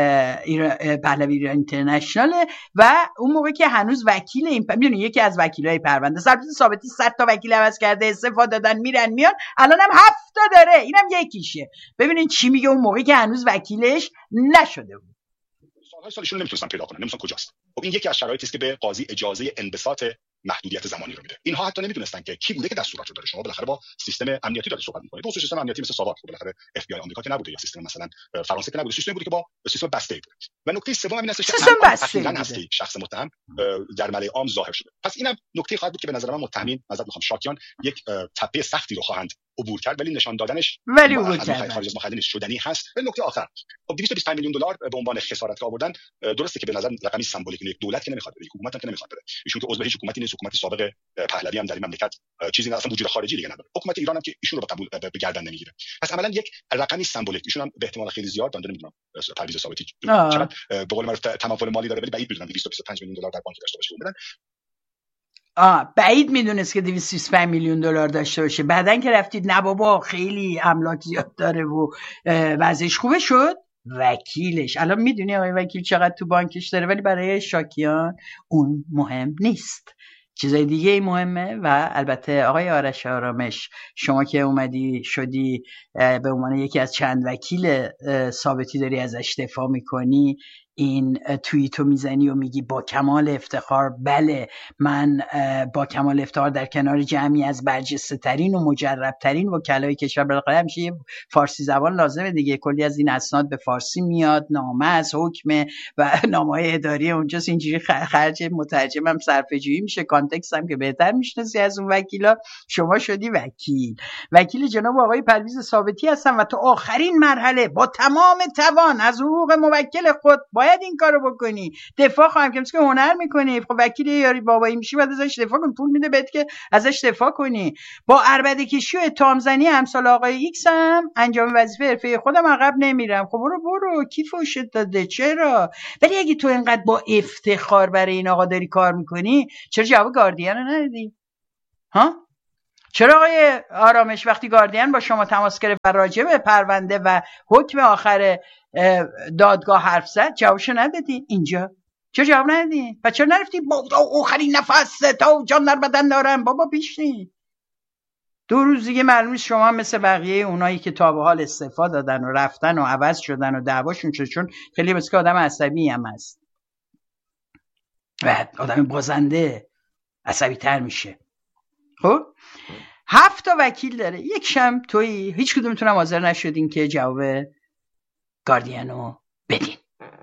پهلوی ایران اینترنشناله و اون موقع که هنوز وکیل این میدونی یکی از وکیلای پرونده ثابتی ثابتی صد تا وکیل عوض کرده، استفاده دادن میرن میان، الانم هفت تا داره، اینم یکیشه. ببینین چی میگه اون موقعی که هنوز وکیلش نشده بود. سالهای سالشون نمیتونستن پیدا کنن، نمیدونن کجاست. خب این یکی از شرایطی است که به قاضی اجازه انبساط محدودیت زمانی رو میده. اینها حتی نمیدونستن که کی بوده که دستورات رو داره. شما بالاخره با سیستم امنیتی داره صحبت می‌کنید. تو سیستم امنیتی مثل ساواک، بالاخره اف بی آی آمریکا که نبوده، یا سیستم مثلا فرانسه که نبوده، سیستمی بوده که با سیستم بسته بود. و نکته سوم این است که اخیراً هستی شخص متهم در ملأ عام ظاهر شده. پس اینم نکته خواهد بود که به نظر من متهمین، مثلا میخوام شاکیان یک تپه سختی رو خواهند عبور کرد، ولی نشان دادنش ولی عبور کرد خارج از مخالفت شدنی هست. و نکته آخر، خب دویست و بیست و پنج میلیون دلار به عنوان خسارت که آوردن، درسته که به نظر رقمی سمبولیک، یک دولت که نمیخواد بده، حکومت هم که نمیخواد بده، ایشون که عضو هیچ حکومتی نیست، حکومت سابق پهلوی هم در این مملکت چیزی اصلا وجود خارجی دیگه نداره، حکومت ایران هم که ایشون رو به قبول به گردن نمیگیره. پس عملا یک رقمی سمبولیک، ایشون هم به احتمال خیلی زیاد من نمیدونم پرویز ثابتی چقدر به قول معروف تمول مالی داره، ولی بعید میدونم دویست و بیست و پنج میلیون دلار در بانک داشته باشه. بدن آه بعید میدونست که دویست و بیست و پنج میلیون دلار داشته باشه. بعدن که رفتید نه بابا خیلی املاک زیاد داره و وضعش خوبه شد، وکیلش الان میدونی آقای وکیل چقدر تو بانکش داره، ولی برای شاکیان اون مهم نیست، چیزای دیگه ای مهمه. و البته آقای آرش آرامش، شما که اومدی شدی به عنوان یکی از چند وکیل ثابتی داری ازش دفاع میکنی، این توییتو میزنی و میگی با کمال افتخار بله من با کمال افتخار در کنار جمعی از برجسته ترین و مجرب ترین وکلای کشور، بالاخره همیشه یه فارسی زبان لازمه دیگه، کلی از این اسناد به فارسی میاد، نامه از حکم و نامه‌های اداری اونجاست، اینجوری خرج مترجمم صرفه‌جویی میشه، کانتکست هم که بهتر میشناسی از اون وکیلا. شما شدی وکیل، وکیل جناب آقای پرویز ثابتی هستم و تو آخرین مرحله با تمام توان از حقوق موکل خود باید این کارو بکنی، دفاع خواهم که هنر میکنی. خب وکیل یاری بابایی میشی بعد ازش دفاع کنی، پول میده بهت که ازش دفاع کنی. با عربده کشی و اتهام زنی امثال آقای ایکس هم انجام وظیفه حرفه خودم عقب نمیرم. خب برو برو کی فوشت داده چرا؟ ولی اگه تو اینقدر با افتخار برای این آقا داری کار میکنی چرا جواب گاردین رو ندادی؟ ها؟ چرا آقای آرامش وقتی گاردین با شما تماس گرفت و راجع به پرونده و حکم آخر دادگاه حرف زد جوابشو ندادی؟ اینجا چرا جواب ندادی؟ و چرا نرفتی با آخرین نفس تا جان در بدن دارم بابا پیشنی؟ دو روز دیگه معلوم نیست شما مثل بقیه اونایی که تا به حال استعفا دادن و رفتن و عوض شدن و دعواشون شد، چون خیلی مثل که آدم عصبی هم هست و آدم بازنده عصبی تر میشه. خب هفت تا وکیل داره، یک شم توی هیچ کدومتون هم حاضر نشدین که جواب گاردینو بدین.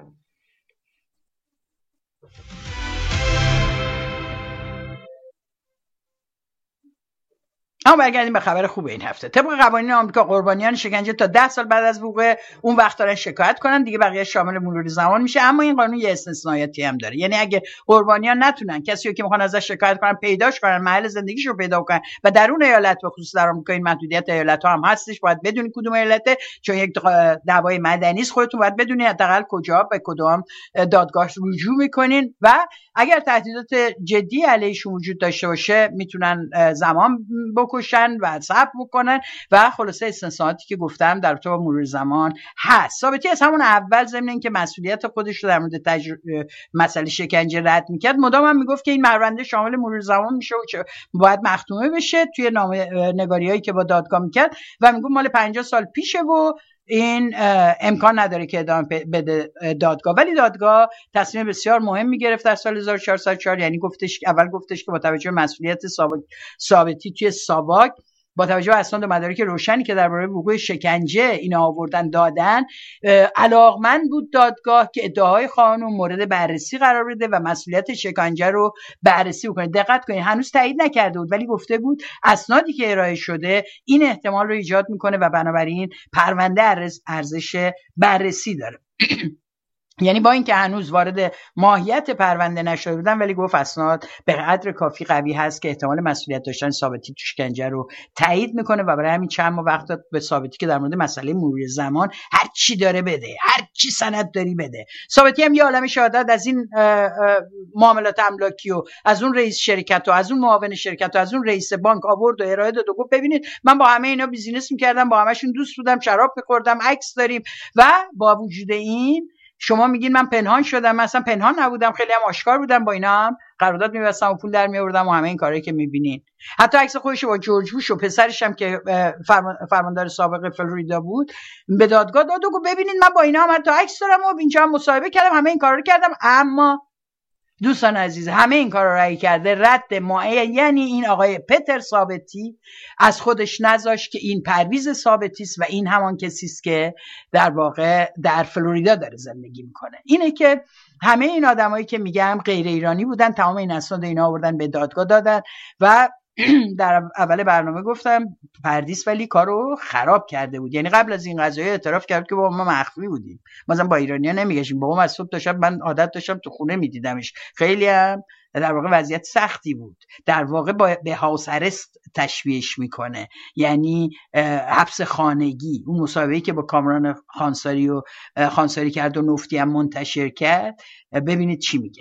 اما برگردیم به خبر خوب این هفته. طبق قوانین آمریکا قربانیان شکنجه تا ده سال بعد از وقوع اون وقت دارن شکایت کنن دیگه، بقیه شامل مرور زمان میشه. اما این قانون یه استثنایی هم داره، یعنی اگه قربانیان نتونن کسی رو که میخوان ازش شکایت کنن پیداش کنن، محل زندگیش رو پیدا کنن و در اون ایالت به خصوص در آمریکا این محدودیت ایالت‌ها هم هستش، باید بدونید کدوم ایالته، چون یک دعوای مدنی است خودتون باید بدونید حداقل کجا به کدوم دادگاه رجوع میکنین و اگر تهدیدات جدی علیهشون وجود داشته باشه میتونن زمان بکشن و صبر بکنن و خلاصه استثناءاتی که گفتم در رابطه با مرور زمان هست. ثابتی از همون اول ضمن اینکه مسئولیت خودش رو در مورد تجر... مسئله شکنجه رد میکرد مدام هم میگفت که این پرونده شامل مرور زمان میشه و باید مختومه بشه توی نامه‌نگاریایی که با دادگاه میکرد و میگفت مال پنجاه سال پیشه و این امکان نداره که ادامه بده دادگاه. ولی دادگاه تصمیم بسیار مهم میگرفت در سال هزار و چهارصد و چهار، یعنی گفتش اول گفتش که با توجه به مسئولیت ثابتی توی ساواک، با توجه به اسناد و مدارک روشنی که درباره وقوع شکنجه اینا آوردن دادن، علاقمند بود دادگاه که ادعاهای خانم مورد بررسی قرار بده و مسئولیت شکنجه رو بررسی بکنه. دقت کنید هنوز تایید نکرده بود ولی گفته بود اسنادی که ارائه شده این احتمال رو ایجاد میکنه و بنابراین پرونده ارزش بررسی داره. یعنی با اینکه هنوز وارد ماهیت پرونده نشده بودن ولی گفت اسناد به قدر کافی قوی هست که احتمال مسئولیت داشتن ثابتی تو شکنجه رو تایید میکنه و برای همین چند ماه وقت داد به ثابتی که در مورد مسئله مرور زمان هر چی داره بده، هر چی سند داری بده. ثابتی هم یه عالمه شهادت از این معاملات املاکی و از اون رئیس شرکت و از اون معاون شرکت و از اون رئیس بانک آورد و ارائه داد و گفت ببینید من با همه اینا بیزینس میکردم، با همشون دوست بودم، شراب میخوردم، عکس داریم و با وجود این شما میگین من پنهان شدم، من اصلا پنهان نبودم، خیلی هم آشکار بودم، با اینا هم قرارداد می‌بستم و پول در می‌آوردم و همه این کارهایی که می‌بینین. حتی عکس خودش با جورج بوش و پسرش هم که فرماندار سابق فلوریدا بود به دادگاه داد و گفت ببینید من با اینا هم حتی عکس دارم و اینجا هم مصاحبه کردم، همه این کارا رو کردم. اما دوستان عزیز همه این کار رو رأی کرده، رد معین، یعنی این آقای پتر ثابتی از خودش نذاشت که این پرویز ثابتی است و این همان کسی است که در واقع در فلوریدا داره زندگی میکنه. اینه که همه این آدمایی که میگم غیر ایرانی بودن، تمام این اسناد اینا آوردن به دادگاه دادن و در اول برنامه گفتم پردیس ولی کارو خراب کرده بود. یعنی قبل از این قضیه اعتراف کرد که با ما مخفی بودیم، مثلا با ایرانی‌ها نمیگشیم، با ما از صبح تا شب من عادت داشتم تو خونه میدیدمش، خیلی هم در واقع وضعیت سختی بود. در واقع با به هاوس ارست تشبیهش میکنه، یعنی حبس خانگی. اون مصاحبه‌ای که با کامران خانساری و خانساری کرد و نفتی هم منتشر کرد، ببینید چی میگه.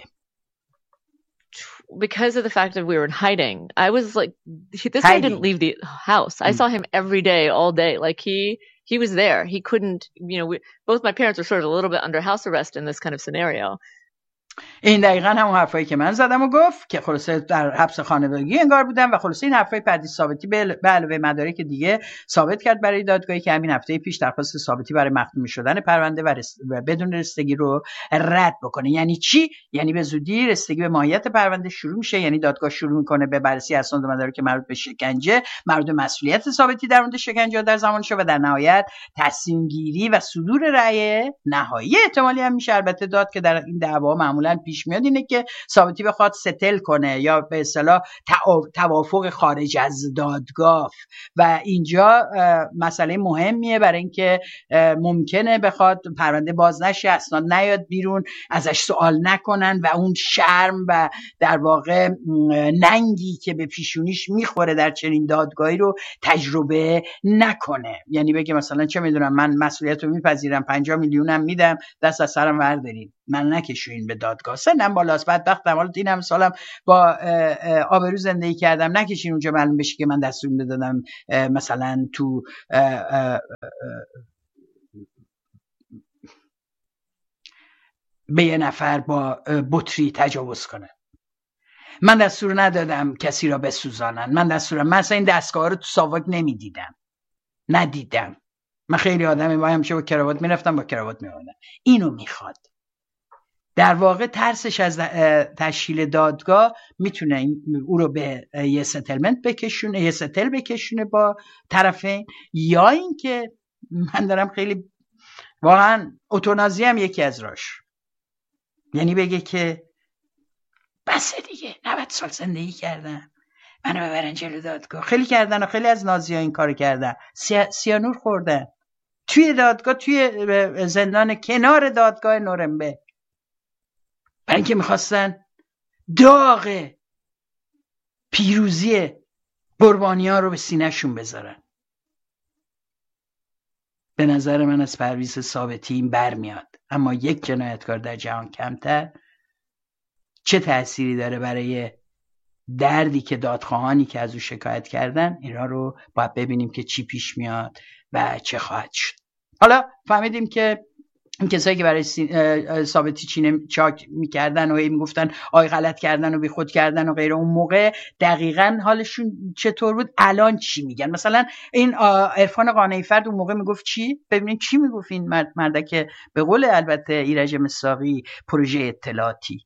Because of the fact that we were in hiding, I was like, this hiding. guy didn't leave the house. I mm. saw him every day, all day. Like he, he was there. He couldn't, you know, we, both my parents were sort of a little bit under house arrest in this kind of scenario. این دقیقاً همون حرفایی که من زدم و گفت که خلاصه در حبس خانوادگی انگار بودن و خلاصه این حرفای پردیس ثابتی به علاوه مدارک دیگه ثابت کرد برای دادگاهی که همین هفته پیش درخواست ثابتی برای مختوم شدن پرونده و, رس... و بدون رسیدگی رو رد بکنه. یعنی چی؟ یعنی به زودی رسیدگی به ماهیت پرونده شروع میشه، یعنی دادگاه شروع میکنه به بررسی اسناد و مدارک مربوط به شکنجه، مربوط به مسئولیت ثابتی در مورد شکنجه در زمانش و در نهایت تصمیم گیری و صدور رأی نهایی. احتمالی هم میشه البته داد که در این دعوا معمولا پیش میاد اینه که ثابتی بخواد ستل کنه یا به اصطلاح توافق خارج از دادگاه و اینجا مسئله مهمیه برای اینکه ممکنه بخواد پرونده باز نشه، اسناد نیاد بیرون، ازش سوال نکنن و اون شرم و در واقع ننگی که به پیشونیش میخوره در چنین دادگاهی رو تجربه نکنه. یعنی بگه مثلا چه میدونم من مسئولیت رو میپذیرم، پنجاه میلیونم میدم، دست از سرم وردارین، من نکشونین به دادگاه، سنم بالاست، بدبختم، حالا این هم سالم با آبرو زندگی کردم، نکشین اونجا معلوم بشه که من دستور میدادم مثلا تو به یه نفر با بطری تجاوز کنه، من دستور ندادم کسی را بسوزانن، من دستورم من اصلا این دستگاه رو تو ساواک نمیدیدم، ندیدم، من خیلی آدمی با همیشه با کراوات میرفتم با کراوات میومدم. اینو میخواد. در واقع ترسش از تشکیل دادگاه میتونه او رو به یه ستلمنت بکشونه، یه ستل بکشونه با طرفین، یا اینکه من دارم خیلی واقعا اوتونازی هم یکی از راش، یعنی بگه که بسه دیگه، نود سال زندگی کردم، منو ببرن جلو دادگاه. خیلی کردن و خیلی از نازی‌ها این کارو کردن، سیا... سیانور خوردن توی دادگاه، توی زندان کنار دادگاه نورنبرگ، برای اینکه میخواستن داغ پیروزی قربانی‌ها رو به سینه‌شون بذارن. به نظر من از پرویز ثابتی این برمیاد، اما یک جنایتکار در جهان کمتر چه تأثیری داره برای دردی که دادخواهانی که از او شکایت کردن، اینا رو باید ببینیم که چی پیش میاد و چه خواهد شد. حالا فهمیدیم که این کسایی که برای ثابتی چینه چاک میکردن و میگفتن آی غلط کردن و بی خود کردن و غیره، اون موقع دقیقاً حالشون چطور بود، الان چی میگن؟ مثلا این عرفان قانعی فرد اون موقع میگفت چی؟ ببینید چی میگفت این مرد مرده که به قول البته ایرج مساقی پروژه اطلاعاتی.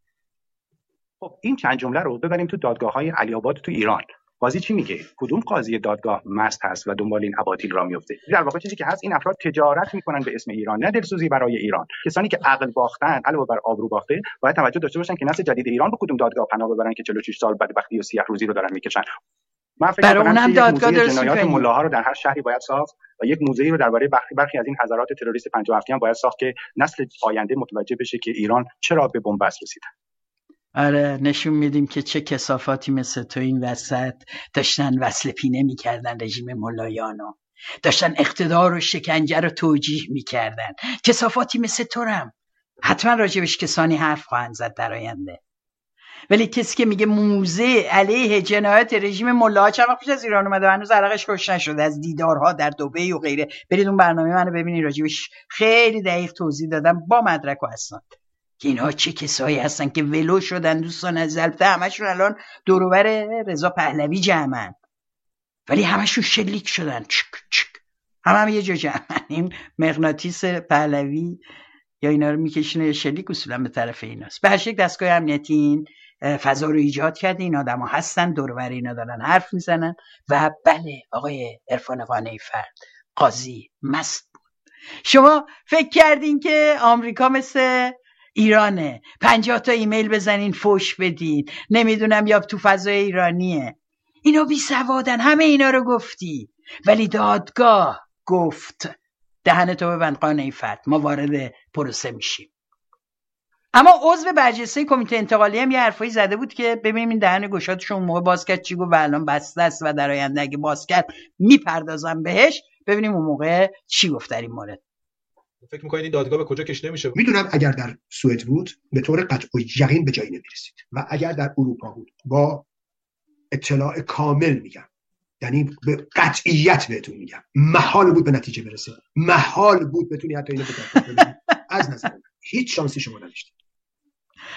خب این چند جمله رو ببریم تو دادگاه‌های علی آباد تو ایران. قاضی چی میگه؟ کدوم قاضی دادگاه مست هست و دنبال این اباطیل را میفته؟ در واقع چیزی که هست، این افراد تجارت میکنن به اسم ایران، نه دلسوزی برای ایران. کسانی که عقل باختن، علاوه بر آبرو باخته، باید توجه داشته باشن که نسل جدید ایران به کدوم دادگاه پناه ببرن که چهل و شش سال بدبختی و سیاه روزی رو دارن میکشن. من فکر می‌کنم دادگاه جنایات ملاها رو در هر شهری باید ساخت و یک موزه‌ای رو درباره برخی برخی از این حضرات تروریست پنجاه و هفت هم باید ساخت که نسل آینده متوجه بشه که ایران چرا به بنبست رسید. آره، نشون میدیم که چه کثافاتی مثل تو این وسط داشتن وصل پینه میکردن رژیم ملایانو، داشتن اقتدار و شکنجه رو توجیه میکردن. کثافاتی مثل تو هم حتما راجبش کسانی حرف خواهند زد در آینده، ولی کسی که میگه موزه علیه جنایات رژیم ملاها، چند وقت پیش از ایران اومده و هنوز عرقش خشک نشده از دیدارها در دبی و غیره، برید اون برنامه منو ببینید، راجبش خیلی دقیق توضیح دادم با مدرک و اسناد که اینها چه کسایی هستن که ولو شدن. دوستان از البته همشون الان دور و بر رضا پهلوی جمعن، ولی همشون شلیک شدن، چک چک هم هم یه جا جمعن. این مغناطیس پهلوی یا اینا رو میکشونه، شلیک اصولا به طرف ایناست. به هر شکل دستگاه امنیتی این فضا رو ایجاد کرده، این آدم ها هستن دور و بر اینا دارن حرف میزنن و بله آقای عرفان قانعی فرد قاضی مست بود. شما فکر کردین که آمریکا مثل ایرانه، پنجاه تا ایمیل بزنین فوش بدین، نمیدونم یا تو فضای ایرانیه؟ اینا بی سوادن، همه اینا رو گفتی، ولی دادگاه گفت دهنتو ببند قانعی فرد، ما وارد پروسه میشیم. اما عضو برجسته کمیته انتقالی هم یه حرفایی زده بود که ببینیم این دهن گشادشون اون موقع باز کرد چی گفت و الان بسته است و در آینده اگه باز کرد میپردازم بهش، ببینیم اون موقع چی گفت در این مورد. فکر می‌کنید این دادگاه به کجا کشیده میشه؟ میدونم اگر در سوئد بود به طور قطع و یقین به جایی نمیرسید و اگر در اروپا بود با اطلاع کامل میگم، یعنی به قطعیت بهتون میگم، محال بود به نتیجه برسه، محال بود بتونی حتی اینو بگید. از نظر من هیچ شانسی شما نداشتید.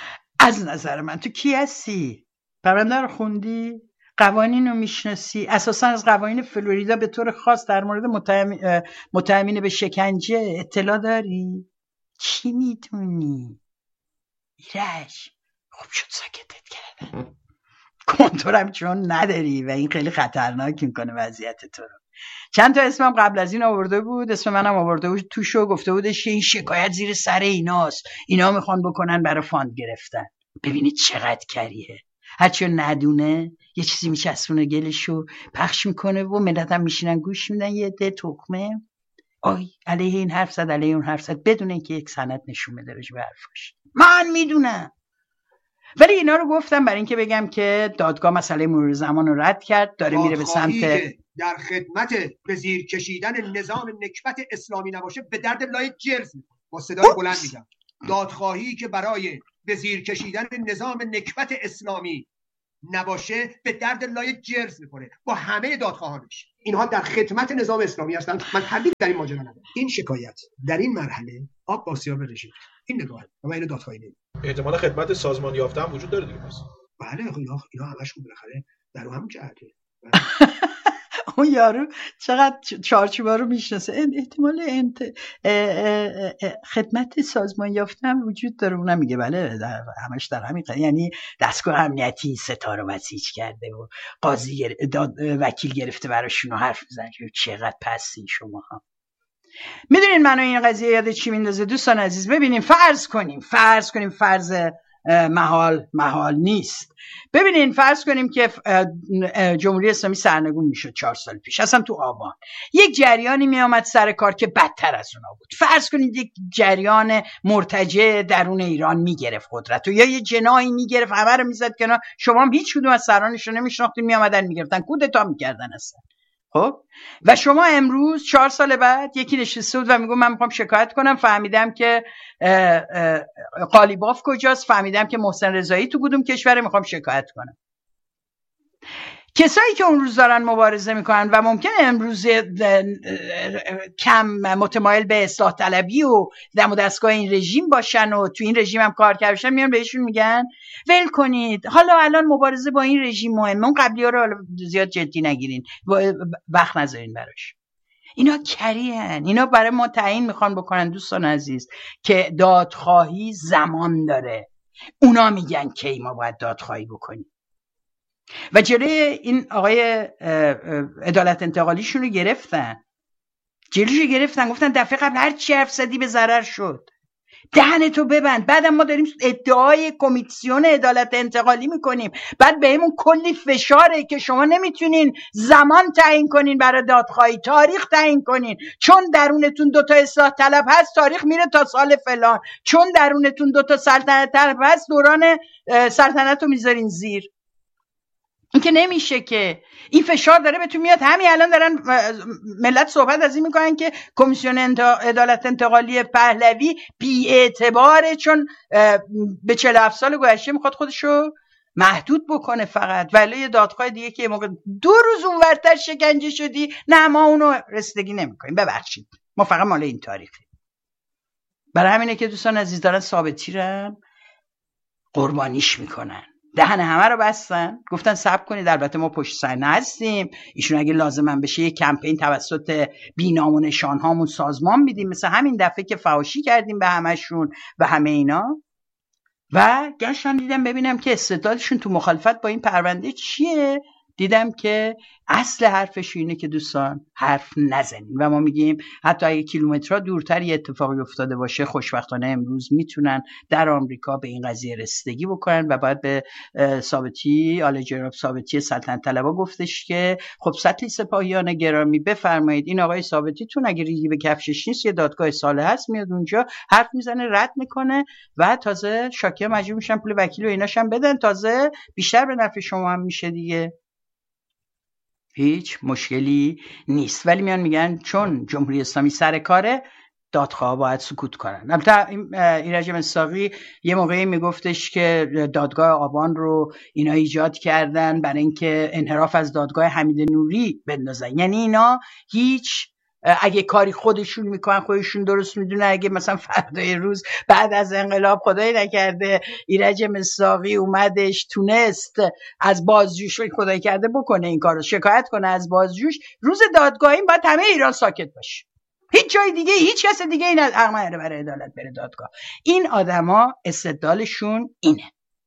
از نظر من تو کی هستی؟ پرونده رو خوندی؟ قوانین رو میشناسی؟ اساسا از قوانین فلوریدا به طور خاص در مورد متهم... متهمین به شکنجه اطلاع داری؟ چی میدونی؟ ایرج خوب شد ساکتت کردن. کنتورم چون نداری و این خیلی خطرناک میکنه وضعیت تو رو. چند تا اسمم قبل از این آورده بود، اسم منم آورده بود توشو، گفته بودش این شکایت زیر سر ایناست، اینا میخوان بکنن برای فاند گرفتن. ببینید چقدر کریه، هرچی ندونه یه چیزی میچسبونه گلشو پخش میکنه و ملت هم میشینن گوش میدن یه ده تخمه آی علیه این حرف زد علیه اون حرف زد بدون اینکه یک سند نشون بده راجع به حرفش. من میدونم، ولی اینا رو گفتم برای اینکه بگم که دادگاه مسئله مرور زمان رو رد کرد، داره میره به سمت در خدمت به زیر کشیدن نظام نکبت اسلامی نباشه به درد لای جرز میکنه. با صدای بلند میگم دادخواهی که برای به زیر کشیدن نظام نکبت اسلامی نباشه به درد لای جرز میکنه با همه دادخواهانش. اینها در خدمت نظام اسلامی هستند. من تردید در این ماجرا ندارم. این شکایت در این مرحله آب با سیاب رژیم، این نگاهه و من اینو دادخواهی نمی‌کنم. احتمال خدمت سازمان یافته هم وجود داره دیگه. پس بله اینا اینا همشون بالاخره در هم جهته. اون یارو چقدر چارچوبا رو میشناسه. احتمال انت... خدمت سازمان یافته هم وجود داره. اونم میگه بله در همش در همین قضیه، یعنی دستگاه امنیتی ستاره بسیج کرده و قاضی گر... داد... وکیل گرفته براشون و حرف میزنه. چقدر پستی شما ها. میدونین منو این قضیه یاد چی میندازه دوستان عزیز؟ ببینیم فرض کنیم فرض کنیم فرض محال محال نیست. ببینین فرض کنیم که جمهوری اسلامی سرنگون میشد چهار سال پیش، اصلا تو آبان یک جریانی میامد سر کار که بدتر از اونا بود. فرض کنید یک جریان مرتجع درون ایران میگرفت قدرت و یا یه جناحی میگرفت همه رو میزد کنار، شما هم هیچ کدوم از سرانش رو نمیشناختین، میامدن میگرفتن کودتا میکردن اصلا. خب و شما امروز چهار سال بعد یکی نشسته بود و میگم من میخوام شکایت کنم، فهمیدم که قالیباف کجاست، فهمیدم که محسن رضایی تو کدوم کشوره، میخوام شکایت کنم. کسایی که اون روز دارن مبارزه میکنن و ممکنه امروز کم متمایل به اصلاح طلبی و دم و دستگاه این رژیم باشن و تو این رژیم هم کار کرده باشن، میان بهشون میگن ول کنید، حالا الان مبارزه با این رژیم مهمه، اون قبلی‌ها رو زیاد جدی نگیرین، وقت نذارین براش. اینا کریان، اینا برای ما تعیین میخوان بکنن دوستان عزیز که دادخواهی زمان داره. اونا میگن کی ما باید دادخواهی بکنیم و جلوی این آقای عدالت انتقالیشون رو گرفتن، جلوشو گرفتن، گفتن دفعه قبل هر چی حرف زدی به ضرر شد، دهنتو ببند. بعدم ما داریم ادعای کمیسیون عدالت انتقالی میکنیم، بعد بهمون کلی فشاره که شما نمیتونین زمان تعیین کنین برای دادخواهی، تاریخ تعیین کنین، چون درونتون دوتا اصلاح طلب هست تاریخ میره تا سال فلان، چون درونتون دوتا سلطنت طلب هست دوران سلطنت رو میذارین زیر. این که نمیشه که، این فشار داره بهتون میاد. همین الان دارن ملت صحبت از این میکنن که کمیسیون عدالت انتقالی پهلوی بی اعتباره چون به چهل و هفت سال گذشته میخواد خودشو محدود بکنه فقط، ولی یه دادخواه دیگه که موقع دو روز اونورتر شکنجه شدی نه ما اونو رسیدگی نمیکنیم، ببخشید ما فقط مال این تاریخی. برای همینه که دوستان عزیز دارن ثابتی رو قربانیش میکنن، دهن همه رو بستن، گفتن صبر کنید البته ما پشت صحنه هستیم، ایشون اگه لازمم بشه یه کمپین توسط بینام و نشان هامون سازمان میدیم، مثل همین دفعه که فحاشی کردیم به همشون و همه اینا. و گشتم دیدم ببینم که استدلالشون تو مخالفت با این پرونده چیه. دیدم که اصل حرفش اینه که دوستان حرف نزنین و ما میگیم حتی اگه کیلومترها دورتر یه اتفاقی افتاده باشه خوشبختانه امروز میتونن در آمریکا به این قضیه رسیدگی بکنن و باید به ثابتی آل جناب ثابتی سلطنت طلبا گفتش که خب سطح سپاهیان گرامی بفرمایید این آقای ثابتیتون اگه ریگی به کفشش نیست یه دادگاه ساله هست میاد اونجا حرف میزنه رد میکنه و تازه شاکی مجبور میشن پول وکیل و ایناش هم بدن، تازه بیشتر به نفع شما هم میشه دیگه، هیچ مشکلی نیست. ولی میان میگن چون جمهوری اسلامی سر کاره دادخواه باید سکوت کنن. البته ایرج مصداقی یه موقعی میگفتش که دادگاه آبان رو اینا ایجاد کردن برای اینکه انحراف از دادگاه حمید نوری بندازن، یعنی اینا هیچ اگه کاری خودشون میکنن خودشون درست میدونن. اگه مثلا فردای روز بعد از انقلاب خدای نکرده ایرج مصداقی اومدش تونست از بازجوش خدای کرده بکنه این کارو، شکایت کنه از بازجوش، روز دادگاهی باید همه ایران ساکت باشه، هیچ جای دیگه هیچ کس دیگه این حق نداره برای عدالت بره دادگاه. این آدما استدلالشون اینه.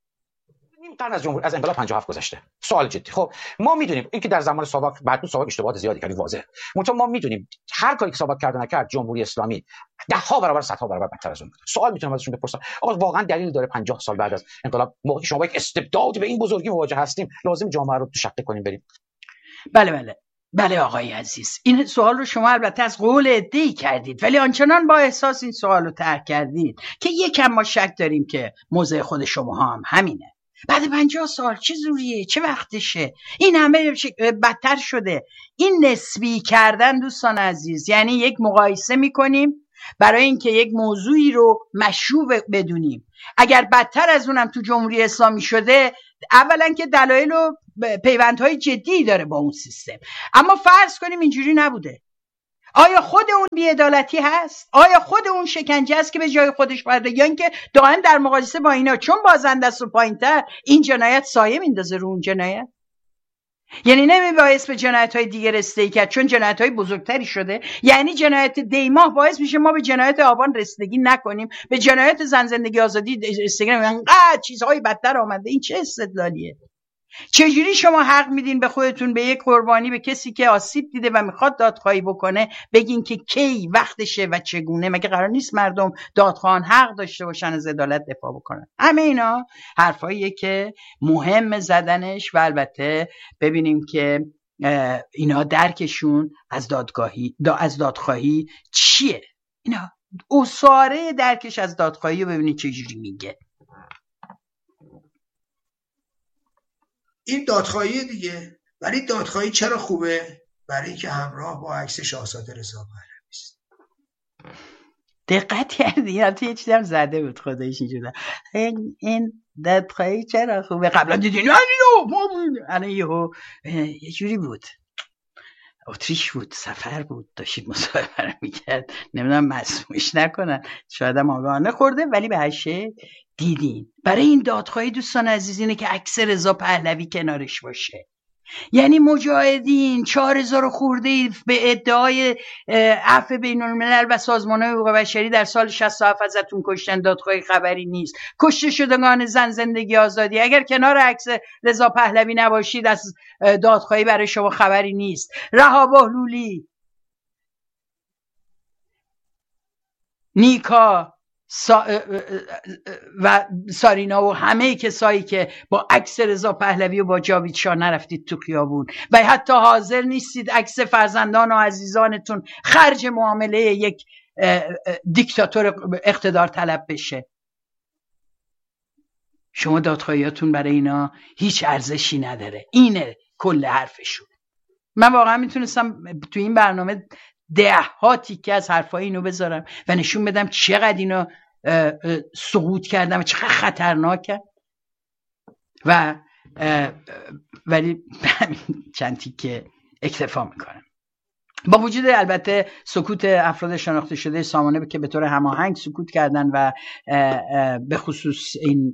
نیم قرن از جمهوری از انقلاب پنجاه و هفت گذشته. سوال جدی. خب ما میدونیم اینکه در زمان ساواک بعد ساواک اشتباهات زیادی کردی واضحه. منتها ما میدونیم هر کاری که ساواک کرده نکرد جمهوری اسلامی ده ها برابر صد ها برابر بدتر از اون بود. سوال میتونم ازشون بپرسم آقا واقعا دلیل داره پنجاه سال بعد از انقلاب موقعی شما با یک استبداد به این بزرگی مواجه هستیم لازم جامعه رو تو شقه کنیم بریم؟ بله بله بله آقای عزیز، این سوال رو شما البته از قول عده‌ای کردید، ولی آنچنان با احساس این سوال رو طرح کردید که یکم ما شک داریم که موضع خود شما هم همینه. بعد پنجاه سال چه زوریه، چه وقتشه؟ این همه بدتر شده. این نسبی کردن دوستان عزیز یعنی یک مقایسه میکنیم برای اینکه یک موضوعی رو مشروع بدونیم. اگر بدتر از اونم تو جمهوری اسلامی شده، اولا که دلایل و پیوندهای جدی داره با اون سیستم، اما فرض کنیم اینجوری نبوده. آیا خود اون بی‌عدالتی هست؟ آیا خود اون شکنجه است که به جای خودش باید، یا اینکه دائم در مقایسه با اینا چون بازنده است و پایین‌تر این جنایت سایه میندازه رو اون جنایت؟ یعنی نمیباید به جنایت‌های دیگه رسیدگی کرد چون جنایت‌های بزرگتری شده؟ یعنی جنایت دیماه باعث میشه ما به جنایت آبان رسیدگی نکنیم، به جنایت زن زندگی آزادی رسیدگی نکنیم، انقدر چیزهای بدتر آمده؟ این چه استدلالیه؟ چجوری شما حق میدین به خودتون، به یک قربانی، به کسی که آسیب دیده و میخواد دادخواهی بکنه بگین که کی وقتشه و چگونه؟ مگه قرار نیست مردم دادخواهان حق داشته باشن از عدالت دفاع بکنن؟ همه اینا حرفاییه که مهم زدنش و البته ببینیم که اینا درکشون از دادگاهی دا از دادخواهی چیه. اینا اساره درکش از دادخواهی رو ببینید چجوری میگه. این دادخواهی دیگه، ولی دادخواهی چرا خوبه؟ برای اینکه همراه با عکس شاهزاده رضا پهلوی است. دقت کردی؟ البته یه چیزی هم زده بود خودش اینجوری. این این دادخواهی چرا خوبه؟ قبلا دیدین نه الان یهو یه جوری بود. اتریش بود، سفر بود، داشتید مصاحبه رو میکرد، نمیدونم مسمومش نکنن، شاید هم آگاهانه خورده، ولی به هر شکل دیدین. برای این دادخواهی دوستان عزیز اینه که عکس رضا پهلوی کنارش باشه. یعنی مجاهدین چهار هزار خورده به ادعای عفو بین الملل و سازمان‌های حقوق بشری در سال شصت و هفت ازتون کشتن، دادخواهی خبری نیست. کشته شدگان زن زندگی آزادی اگر کنار عکس رضا پهلوی نباشید از دادخواهی برای شما خبری نیست. رها بهلولی، نیکا سا... و سارینا و همه کسایی که با عکس رضا پهلوی و با جاوید شاه نرفتید تو خیابون و حتی حاضر نیستید عکس فرزندان و عزیزانتون خرج معامله یک دیکتاتور اقتدار طلب بشه. شما دادخواهیاتون برای اینا هیچ ارزشی نداره. اینه کل حرفشون. من واقعا میتونستم تو این برنامه ده ها تیکه از حرفای اینو بذارم و نشون بدم چقدر اینا سقوط کردم و چقدر خطرناکه، و ولی چند تیکه اکتفا میکنم. با وجود البته سکوت افراد شناخته شده سامانه که به طور هماهنگ سکوت کردن و به خصوص این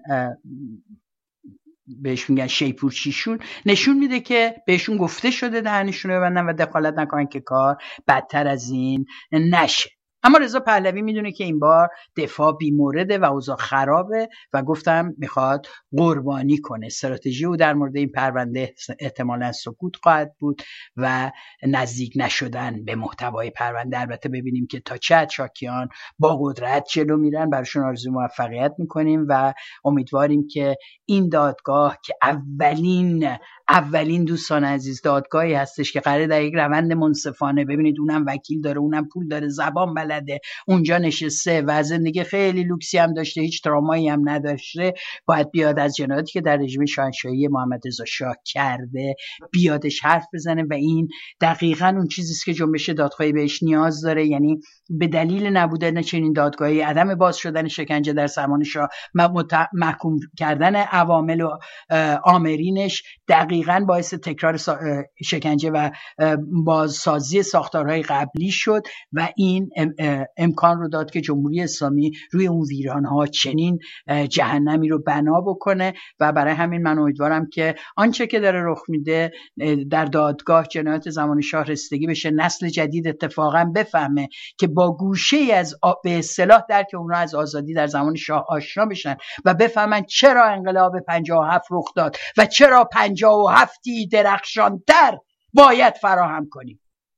بهشون میگن شیپورچیشون نشون میده که بهشون گفته شده دهنشون رو ببندن و دخالت نکنن که کار بدتر از این نشه. اما رضا پهلوی میدونه که این بار دفاع بی مورده و اوضاع خرابه و گفتم میخواد قربانی کنه. استراتژی او در مورد این پرونده احتمالاً سکوت خواهد بود و نزدیک نشدن به محتوای پرونده. البته ببینیم که تا چه حد شاکیان با قدرت جلو میرن. براشون آرزوی موفقیت میکنیم و امیدواریم که این دادگاه که اولین اولین دوستان عزیز دادگاهی هستش که قراره در یک روند منصفانه، ببینید اونم وکیل داره، اونم پول داره، زبان بلده، اونجا نشسته و زندگی خیلی لوکسی هم داشته، هیچ ترامایی هم نداشته، باید بیاد از جنایاتی که در رژیم شاهنشاهی محمد رضا شاه کرده بیادش حرف بزنه و این دقیقاً اون چیزیست که جنبش دادخواهی بهش نیاز داره. یعنی به دلیل نبودن چنین دادگاهی، عدم باز شدن شکنجه در زمان شاه، محکوم کردن عوامل و آمرینش، دقیقاً دقیقاً باعث تکرار شکنجه و بازسازی ساختارهای قبلی شد و این امکان رو داد که جمهوری اسلامی روی اون ویرانها چنین جهنمی رو بنا بکنه و برای همین من امیدوارم که آنچه که داره رخ میده در دادگاه جنایت زمان شاه رسیدگی بشه، نسل جدید اتفاقا بفهمه که با گوشه ای از به اصطلاح درک اونها از آزادی در زمان شاه آشنا بشن و بفهمن چرا انقلاب پنجاه و هفت رخ داد و چرا پنجاه و هفتی درخشانتر باید فراهم کنیم.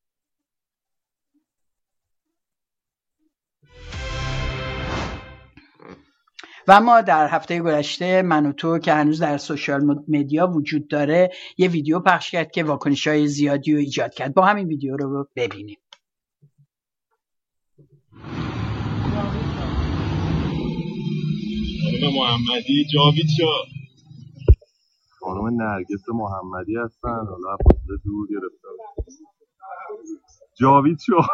و ما در هفته گذشته من و تو که هنوز در سوشال مدیا وجود داره یه ویدیو پخش کرد که واکنش‌های زیادی رو ایجاد کرد. با همین ویدیو رو ببینیم. خانم محمدی جاوید شاه، خانم نرگس محمدی هستن، حالا فاصله دور گرفتن. جاوید شاه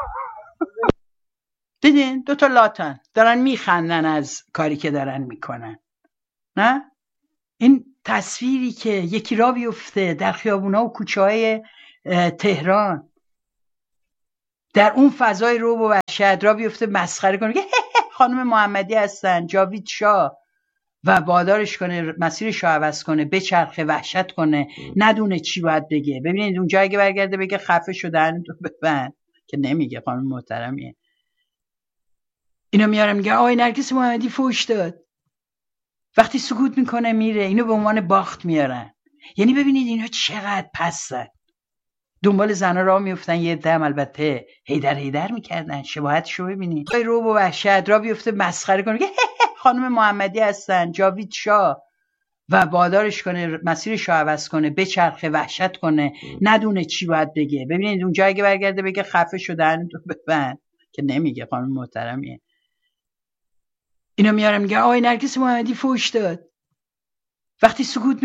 دیدین دو تا لاتن دارن میخندن از کاری که دارن میکنن. نه این تصویری که یکی را بیفته در خیابونا و کوچه های تهران، در اون فضای رعب و وحشت را بیفته مسخره کنه که خانم محمدی هستن، جاوید شاه، و وادارش کنه مسیرش رو عوض کنه، بچرخه، وحشت کنه، ندونه چی باید بگه. ببینید اونجا اگه برگرده بگه خفه شدن تو ببند که نمیگه، خانم محترمیه. اینو میاره میگه آقای نرگس محمدی فوش داد، وقتی سکوت میکنه میره. اینو به عنوان باخت میارن. یعنی ببینید اینا چقدر پسن. دنبال زنا راه میفتن، یه دم البته هیدر هیدر میکردن. شباهتشو ببینید. رعب و وحشت را بیفته مسخره کنه که خانم محمدی هستن، جاوید شاه، و وادارش کنه مسیرش رو عوض کنه، بچرخه، وحشت کنه، ندونه چی باید بگه. ببینید اونجا اگه برگرده بگه خفه شدن تو ببند که نمیگه، خانم محترمیه. اینو میاره میگه آقای نرگس محمدی فوش داد، وقتی سکوت